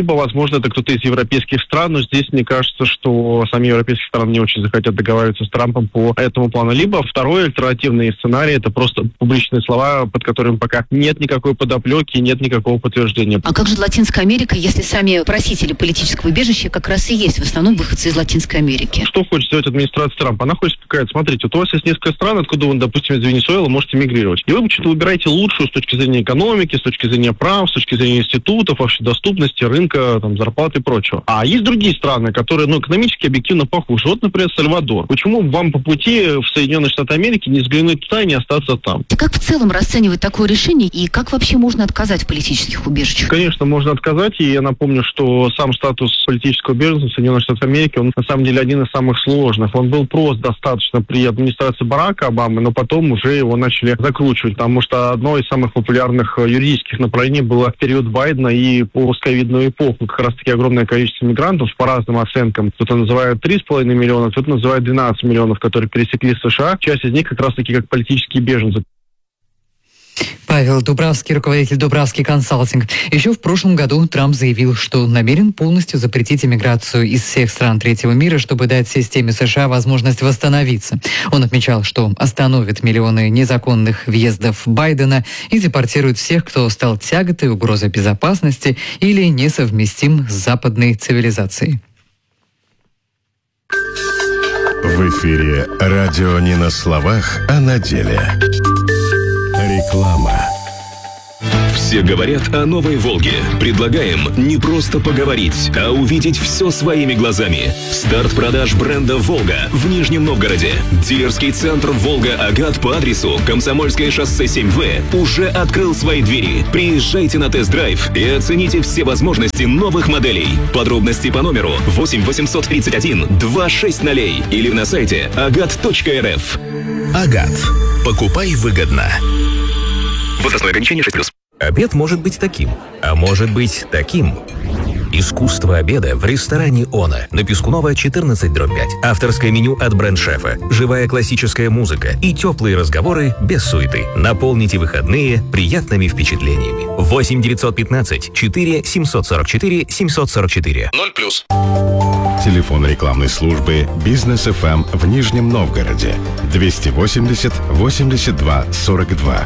возможно, это кто-то из европейских стран, но здесь мне кажется, что сами европейские страны не очень захотят договариваться с Трампом по этому плану. Либо второй альтернативный сценарий — это просто публичные слова, под которыми пока нет никакой подоплеки, нет никакого подтверждения. А как же Латинская Америка, если сами просители политического убежища как раз и есть в основном выходцы из Латинской Америки? Что хочет сделать администрация Трампа? Она хочет сказать: смотрите, вот у вас есть несколько стран, откуда вы, допустим, из Венесуэлы можете мигрировать. И вы что-то выбираете лучшую с точки зрения экономики, с точки зрения прав, с точки зрения институтов, вообще доступности, рынка, там, зарплаты и прочего. А есть другие страны, которые, ну, экономически объективно похуже. Вот, например, Сальвадор. Почему вам по пути в Соединенные Штаты Америки не взглянуть туда и не остаться там? Как в целом расценивать такое решение и как вообще можно отказать в политических убежищах? Конечно, можно отказать, и я напомню, что сам статус политического беженца в Соединенных Штатах Америки, он на самом деле один из самых сложных. Он был прост достаточно при администрации Барака Обамы, но потом уже его начали закручивать, потому что одно из самых популярных юридических направлений было в период Байдена и постковидную эпоху. Как раз-таки огромное количество мигрантов по разным оценкам. Кто-то называет три с половиной миллиона, кто-то называет двенадцать миллионов, которые пересекли США. Часть из них как раз-таки как политические беженцы. Павел Дубравский, руководитель Дубравский консалтинг. Еще в прошлом году Трамп заявил, что намерен полностью запретить иммиграцию из всех стран третьего мира, чтобы дать системе США возможность восстановиться. Он отмечал, что остановит миллионы незаконных въездов Байдена и депортирует всех, кто стал тяготой, угрозой безопасности или несовместим с западной цивилизацией. В эфире радио не на словах, а на деле. Реклама. Все говорят о новой «Волге». Предлагаем не просто поговорить, а увидеть все своими глазами. Старт продаж бренда «Волга» в Нижнем Новгороде. Дилерский центр «Волга-Агат» по адресу Комсомольское шоссе семь В уже открыл свои двери. Приезжайте на тест-драйв и оцените все возможности новых моделей. Подробности по номеру восемь восемьсот тридцать один двести шестьдесят или на сайте агат точка эр эф. «Агат». Покупай выгодно. Возрастное ограничение шесть плюс. Обед может быть таким, а может быть таким. Искусство обеда в ресторане «Она» на Пискунова четырнадцать дробь пять. Авторское меню от бренд-шефа, живая классическая музыка и теплые разговоры без суеты. Наполните выходные приятными впечатлениями. восемь девятьсот пятнадцать четыре семьсот сорок четыре семьсот сорок четыре. ноль плюс. Телефон рекламной службы «Бизнес эф эм» в Нижнем Новгороде. двести восемьдесят восемьдесят два сорок два.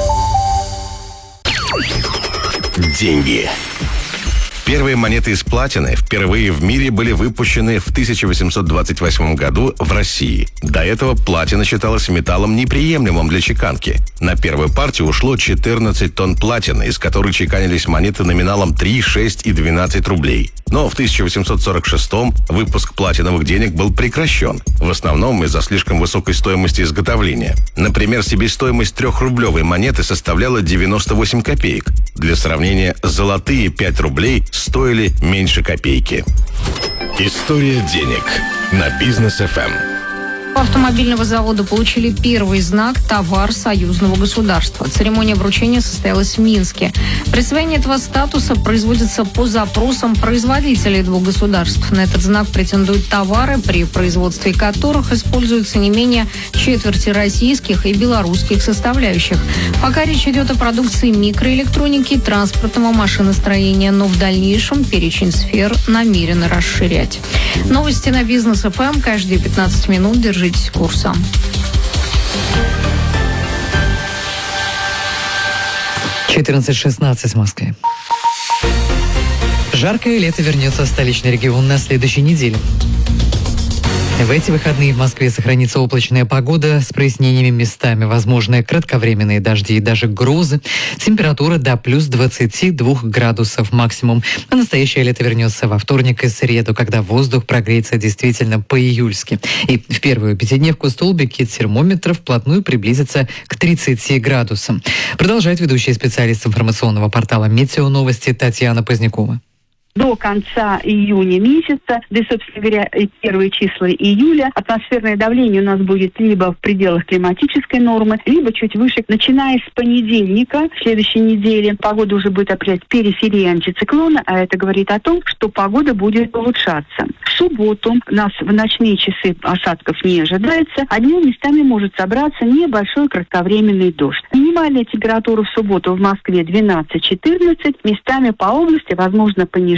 Деньги. Первые монеты из платины впервые в мире были выпущены в тысяча восемьсот двадцать восьмом году в России. До этого платина считалась металлом неприемлемым для чеканки. На первую партию ушло четырнадцать тонн платины, из которой чеканились монеты номиналом три, шесть и двенадцать рублей. Но в тысяча восемьсот сорок шестом выпуск платиновых денег был прекращен, в основном из-за слишком высокой стоимости изготовления. Например, себестоимость трехрублевой монеты составляла девяносто восемь копеек. Для сравнения, золотые пять рублей стоили меньше копейки. История денег на Бизнес эф эм. Автомобильного завода получили первый знак «Товар союзного государства». Церемония вручения состоялась в Минске. Присвоение этого статуса производится по запросам производителей двух государств. На этот знак претендуют товары, при производстве которых используются не менее четверти российских и белорусских составляющих. Пока речь идет о продукции микроэлектроники, транспортного машиностроения, но в дальнейшем перечень сфер намерены расширять. Новости на Бизнес эф эм каждые пятнадцать минут. Держите курса. четырнадцать шестнадцать в Москве. Жаркое лето вернется в столичный регион на следующей неделе. В эти выходные в Москве сохранится облачная погода с прояснениями местами, возможны кратковременные дожди и даже грозы. Температура до плюс двадцати двух градусов максимум. А настоящее лето вернется во вторник и среду, когда воздух прогреется действительно по-июльски. И в первую пятидневку столбики термометров вплотную приблизятся к тридцати градусам. Продолжает ведущий специалист информационного портала «Метеоновости» Татьяна Позднякова. До конца июня месяца, да и, собственно говоря, первые числа июля, атмосферное давление у нас будет либо в пределах климатической нормы, либо чуть выше. Начиная с понедельника, в следующей неделе, погода уже будет определять периферии антициклона, а это говорит о том, что погода будет улучшаться. В субботу у нас в ночные часы осадков не ожидается, а днем местами может собраться небольшой кратковременный дождь. Минимальная температура в субботу в Москве двенадцать-четырнадцать, местами по области возможно понижение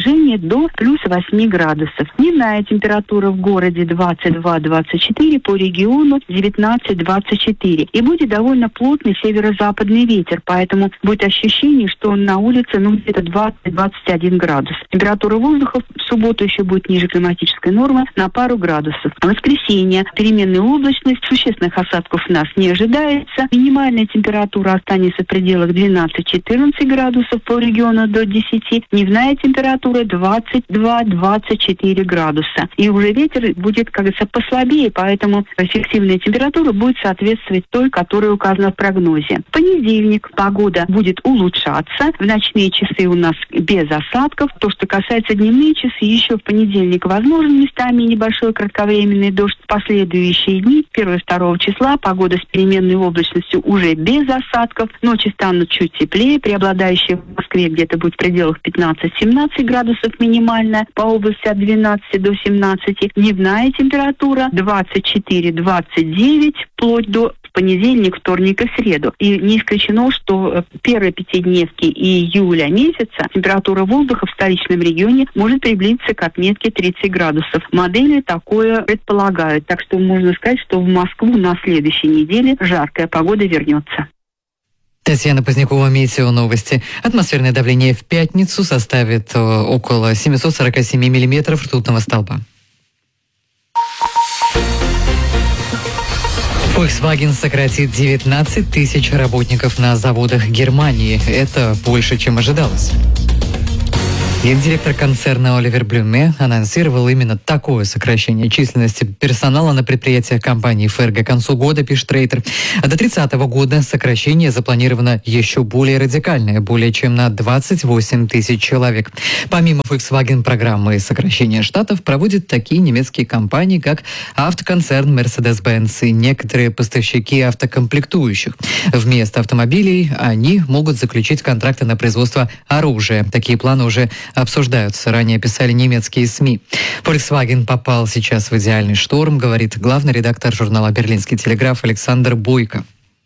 снижение до плюс восемь градусов. Дневная температура в городе двадцать два - двадцать четыре, по региону девятнадцать - двадцать четыре. И будет довольно плотный северо-западный ветер, поэтому будет ощущение, что на улице ну, где-то двадцать - двадцать один градус. Температура воздуха в субботу еще будет ниже климатической нормы на пару градусов. В воскресенье переменная облачность, существенных осадков у нас не ожидается. Минимальная температура останется в пределах двенадцать - четырнадцать градусов, по региону до десяти. Дневная температура двадцать два - двадцать четыре градуса. И уже ветер будет, как говорится, послабее, поэтому эффективная температура будет соответствовать той, которая указана в прогнозе. В понедельник погода будет улучшаться. В ночные часы у нас без осадков. То, что касается дневных часы, еще в понедельник возможен местами небольшой кратковременный дождь. В последующие дни, первого-второго числа, погода с переменной облачностью уже без осадков. Ночи станут чуть теплее. Преобладающая в Москве где-то будет в пределах пятнадцать - семнадцать градусов минимальная. По области от двенадцати до семнадцати. Дневная температура двадцать четыре - двадцать девять, вплоть до понедельник, вторник и среду. И не исключено, что первые пятидневки июля месяца температура воздуха в столичном регионе может приблизиться к отметке тридцать градусов. Модели такое предполагают. Так что можно сказать, что в Москву на следующей неделе жаркая погода вернется. Татьяна Позднякова, Метео Новости. Атмосферное давление в пятницу составит около семьсот сорок семь миллиметров ртутного столба. Volkswagen сократит девятнадцать тысяч работников на заводах Германии. Это больше, чем ожидалось. Гендиректор концерна Оливер Блюме анонсировал именно такое сокращение численности персонала на предприятиях компании эф эр гэ к концу года, пишет Рейтер. А до тридцатого года сокращение запланировано еще более радикальное, более чем на двадцать восемь тысяч человек. Помимо Volkswagen программы сокращения штатов проводят такие немецкие компании, как автоконцерн Mercedes-Benz и некоторые поставщики автокомплектующих. Вместо автомобилей они могут заключить контракты на производство оружия. Такие планы уже обсуждаются. Ранее писали немецкие СМИ. Volkswagen попал сейчас в идеальный шторм, говорит главный редактор журнала «Берлинский телеграф» Александр Бойко.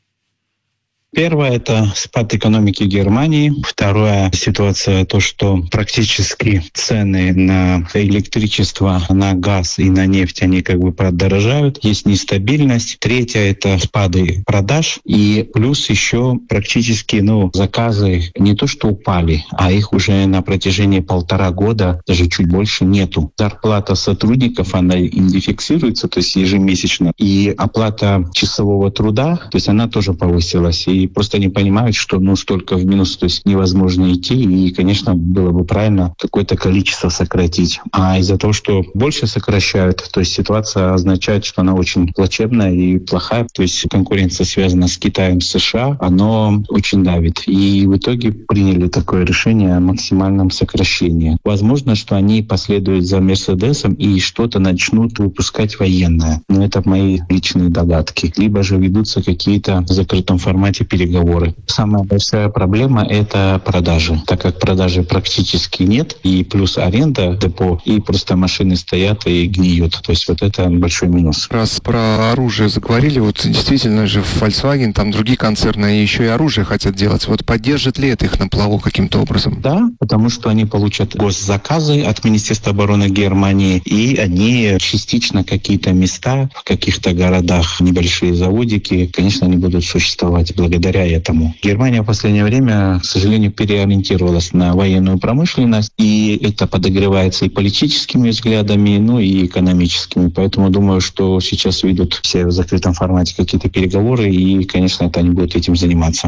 Первое – это спад экономики Германии. Второе – ситуация, то, что практически цены на электричество, на газ и на нефть, они как бы подорожают. Есть нестабильность. Третье – это спады продаж. И плюс еще практически ну, заказы не то что упали, а их уже на протяжении полтора года, даже чуть больше, нету. Зарплата сотрудников, она индексируется, то есть ежемесячно. И оплата часового труда, то есть она тоже повысилась. И просто не понимают, что ну столько в минус, то есть невозможно идти, и, конечно, было бы правильно какое-то количество сократить. А из-за того, что больше сокращают, то есть ситуация означает, что она очень плачевная и плохая, то есть конкуренция связана с Китаем, с США, оно очень давит. И в итоге приняли такое решение о максимальном сокращении. Возможно, что они последуют за Мерседесом и что-то начнут выпускать военное. Но это мои личные догадки. Либо же ведутся какие-то в закрытом формате переговоры. Самая большая проблема – это продажи. Так как продажи практически нет, и плюс аренда депо, и просто машины стоят и гниют. То есть вот это большой минус. Раз про оружие заговорили, вот действительно же Volkswagen, там другие концерны еще и оружие хотят делать. Вот поддержит ли это их на плаву каким-то образом? Да, потому что они получат госзаказы от Министерства обороны Германии, и они частично какие-то места в каких-то городах, небольшие заводики, конечно, они будут существовать благодаря этому. Германия в последнее время, к сожалению, переориентировалась на военную промышленность, и это подогревается и политическими взглядами, ну и экономическими. Поэтому думаю, что сейчас ведут все в закрытом формате какие-то переговоры, и, конечно, это они будут этим заниматься.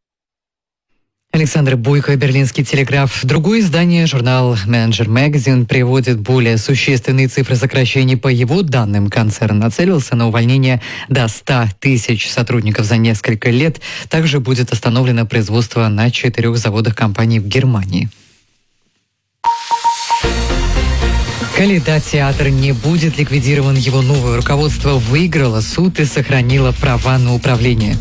Александр Бойко, Берлинский телеграф. Другое издание, журнал Manager Magazine, приводит более существенные цифры сокращений. По его данным, концерн нацелился на увольнение до ста тысяч сотрудников за несколько лет. Также будет остановлено производство на четырех заводах компании в Германии. Когда театр не будет ликвидирован, его новое руководство выиграло суд и сохранило права на управление.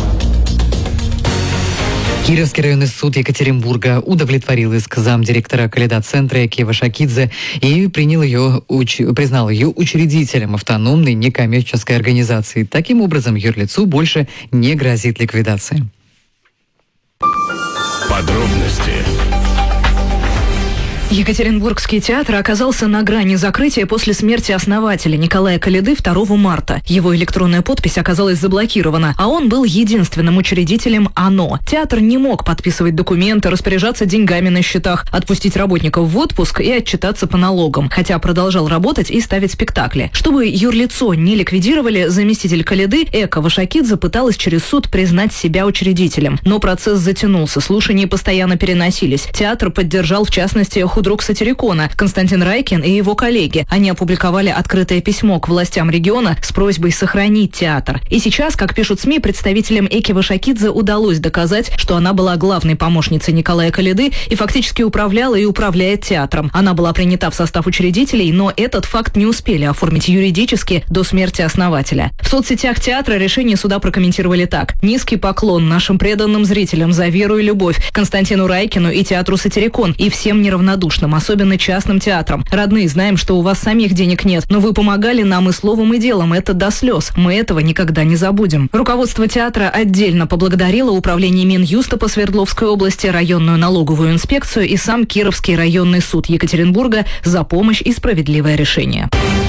Кировский районный суд Екатеринбурга удовлетворил иск замдиректора Калейдоцентра Киева Шакидзе и принял ее, уч... признал ее учредителем автономной некоммерческой организации. Таким образом, юрлицу больше не грозит ликвидация. Подробности Екатеринбургский театр оказался на грани закрытия после смерти основателя Николая Коляды второго марта. Его электронная подпись оказалась заблокирована, а он был единственным учредителем ОНО. Театр не мог подписывать документы, распоряжаться деньгами на счетах, отпустить работников в отпуск и отчитаться по налогам, хотя продолжал работать и ставить спектакли. Чтобы юрлицо не ликвидировали, заместитель Коляды Эка Вашакидзе пыталась через суд признать себя учредителем. Но процесс затянулся, слушания постоянно переносились. Театр поддержал, в частности, худрук Сатирикона Константин Райкин и его коллеги. Они опубликовали открытое письмо к властям региона с просьбой сохранить театр. И сейчас, как пишут СМИ, представителям Эки Вашакидзе удалось доказать, что она была главной помощницей Николая Коляды и фактически управляла и управляет театром. Она была принята в состав учредителей, но этот факт не успели оформить юридически до смерти основателя. В соцсетях театра решение суда прокомментировали так: «Низкий поклон нашим преданным зрителям за веру и любовь, Константину Райкину и театру Сатирикон, и всем неравнодушным, особенно частным театрам. Родные, знаем, что у вас самих денег нет, но вы помогали нам и словом, и делом. Это до слез. Мы этого никогда не забудем». Руководство театра отдельно поблагодарило управление Минюста по Свердловской области, районную налоговую инспекцию и сам Кировский районный суд Екатеринбурга за помощь и справедливое решение.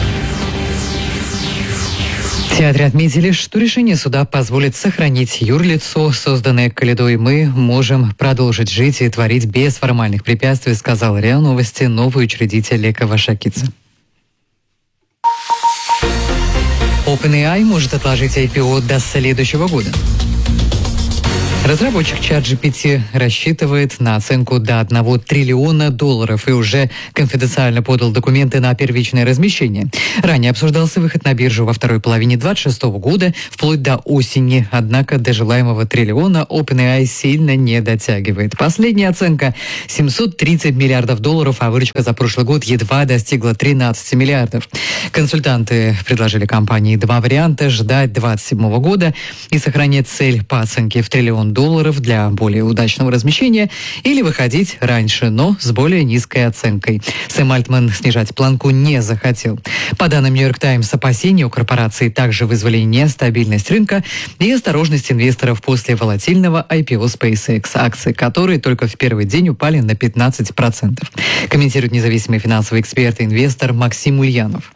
В театре отметили, что решение суда позволит сохранить юрлицо, созданное Колядой. Мы можем продолжить жить и творить без формальных препятствий, сказал РИА Новости новый учредитель Эка Вашакидзе. OpenAI может отложить ай пи о до следующего года. Разработчик чат джи пи ти рассчитывает на оценку до одного триллиона долларов и уже конфиденциально подал документы на первичное размещение. Ранее обсуждался выход на биржу во второй половине двадцать шестого года, вплоть до осени. Однако до желаемого триллиона OpenAI сильно не дотягивает. Последняя оценка – семьсот тридцать миллиардов долларов, а выручка за прошлый год едва достигла тринадцати миллиардов. Консультанты предложили компании два варианта – ждать двадцать седьмого года и сохранять цель по оценке в триллион долларов для более удачного размещения или выходить раньше, но с более низкой оценкой. Сэм Альтман снижать планку не захотел. По данным Нью-Йорк Таймс, опасения у корпорации также вызвали нестабильность рынка и осторожность инвесторов после волатильного ай пи о SpaceX, акции которой только в первый день упали на пятнадцать процентов. Комментирует независимый финансовый эксперт и инвестор Максим Ульянов.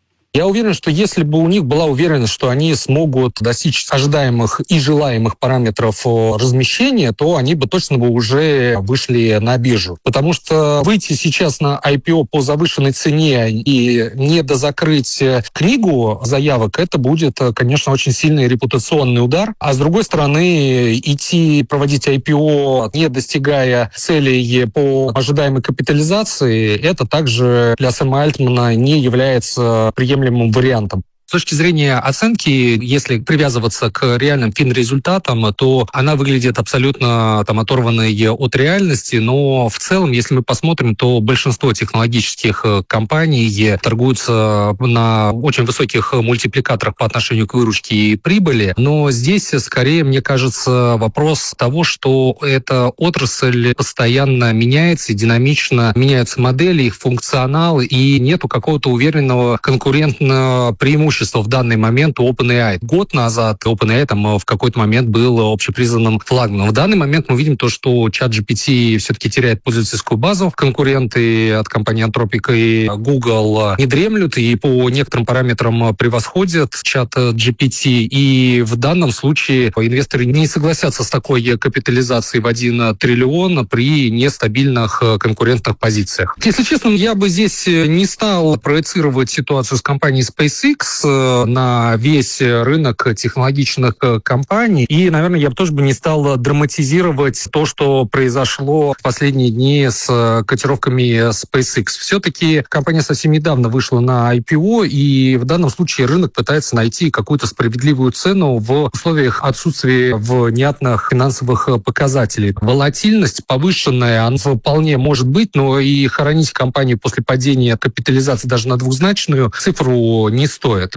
Я уверен, что если бы у них была уверенность, что они смогут достичь ожидаемых и желаемых параметров размещения, то они бы точно бы уже вышли на биржу. Потому что выйти сейчас на ай пи о по завышенной цене и не дозакрыть книгу заявок, это будет, конечно, очень сильный репутационный удар. А с другой стороны, идти проводить ай пи о, не достигая целей по ожидаемой капитализации, это также для Сэма Альтмана не является приемлемым вариантом. С точки зрения оценки, если привязываться к реальным финрезультатам, то она выглядит абсолютно там оторванной от реальности, но в целом, если мы посмотрим, то большинство технологических компаний торгуются на очень высоких мультипликаторах по отношению к выручке и прибыли, но здесь скорее, мне кажется, вопрос того, что эта отрасль постоянно меняется, динамично меняются модели, их функционал, и нету какого-то уверенного конкурентного преимущества в данный момент у OpenAI. Год назад OpenAI там в какой-то момент был общепризнанным флагманом. В данный момент мы видим то, что чат джи пи ти все-таки теряет пользовательскую базу. Конкуренты от компании Anthropic и Google не дремлют и по некоторым параметрам превосходят чат джи пи ти. И в данном случае инвесторы не согласятся с такой капитализацией в один триллион при нестабильных конкурентных позициях. Если честно, я бы здесь не стал проецировать ситуацию с компанией SpaceX на весь рынок технологичных компаний. И, наверное, я бы тоже бы не стал драматизировать то, что произошло в последние дни с котировками SpaceX. Все-таки компания совсем недавно вышла на ай пи о, и в данном случае рынок пытается найти какую-то справедливую цену в условиях отсутствия внятных финансовых показателей. Волатильность повышенная, она вполне может быть, но и хоронить компанию после падения капитализации даже на двухзначную цифру не стоит.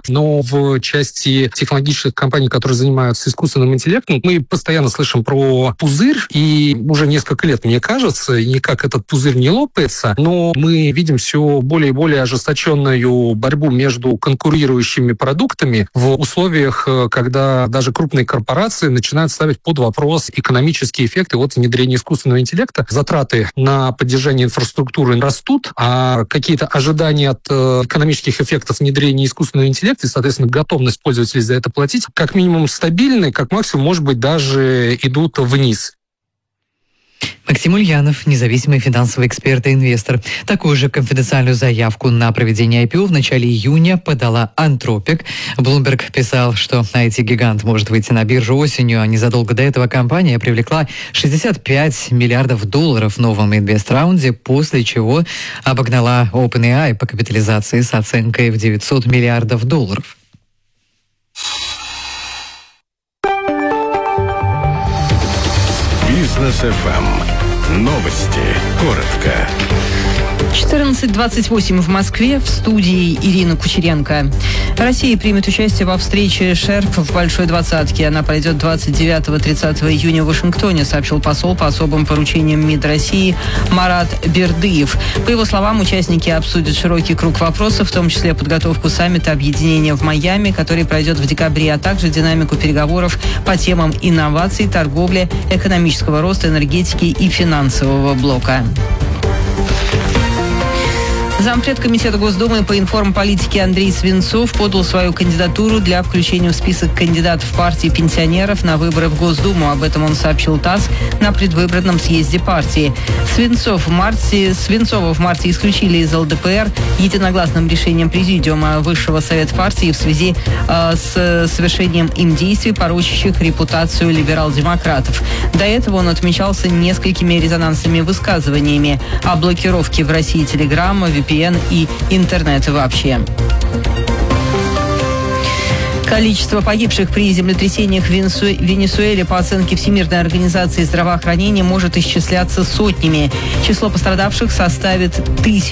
интеллект, но в части технологических компаний, которые занимаются искусственным интеллектом, мы постоянно слышим про пузырь, и уже несколько лет, мне кажется, и никак этот пузырь не лопается, но мы видим все более и более ожесточенную борьбу между конкурирующими продуктами в условиях, когда даже крупные корпорации начинают ставить под вопрос экономические эффекты от внедрения искусственного интеллекта. Затраты на поддержание инфраструктуры растут, а какие-то ожидания от экономических эффектов внедрения искусственного интеллекта и, соответственно, готовность пользователей за это платить, как минимум стабильны, как максимум, может быть, даже идут вниз. Максим Ульянов, независимый финансовый эксперт и инвестор. Такую же конфиденциальную заявку на проведение ай пи о в начале июня подала Антропик. Bloomberg писал, что ай ти-гигант может выйти на биржу осенью, а незадолго до этого компания привлекла шестьдесят пять миллиардов долларов в новом инвест-раунде, после чего обогнала OpenAI по капитализации с оценкой в девятьсот миллиардов долларов. Бизнес эф эм. Новости. Коротко. четырнадцать двадцать восемь в Москве, в студии Ирина Кучеренко. Россия примет участие во встрече ШЕРП в Большой Двадцатке. Она пройдет двадцать девятого - тридцатого июня в Вашингтоне, сообщил посол по особым поручениям МИД России Марат Бердыев. По его словам, участники обсудят широкий круг вопросов, в том числе подготовку саммита объединения в Майами, который пройдет в декабре, а также динамику переговоров по темам инноваций, торговли, экономического роста, энергетики и финансового блока. Зампред комитета Госдумы по информполитике Андрей Свинцов подал свою кандидатуру для включения в список кандидатов партии пенсионеров на выборы в Госдуму. Об этом он сообщил ТАСС на предвыборном съезде партии. Свинцов в марте, Свинцова в марте исключили из эл дэ пэ эр единогласным решением Президиума Высшего Совета партии в связи э, с совершением им действий, порочащих репутацию либерал-демократов. До этого он отмечался несколькими резонансными высказываниями о блокировке в России Телеграма, ви пи эн и интернета вообще. Количество погибших при землетрясениях в Венесуэле по оценке Всемирной организации здравоохранения может исчисляться сотнями. Число пострадавших составит тысячи.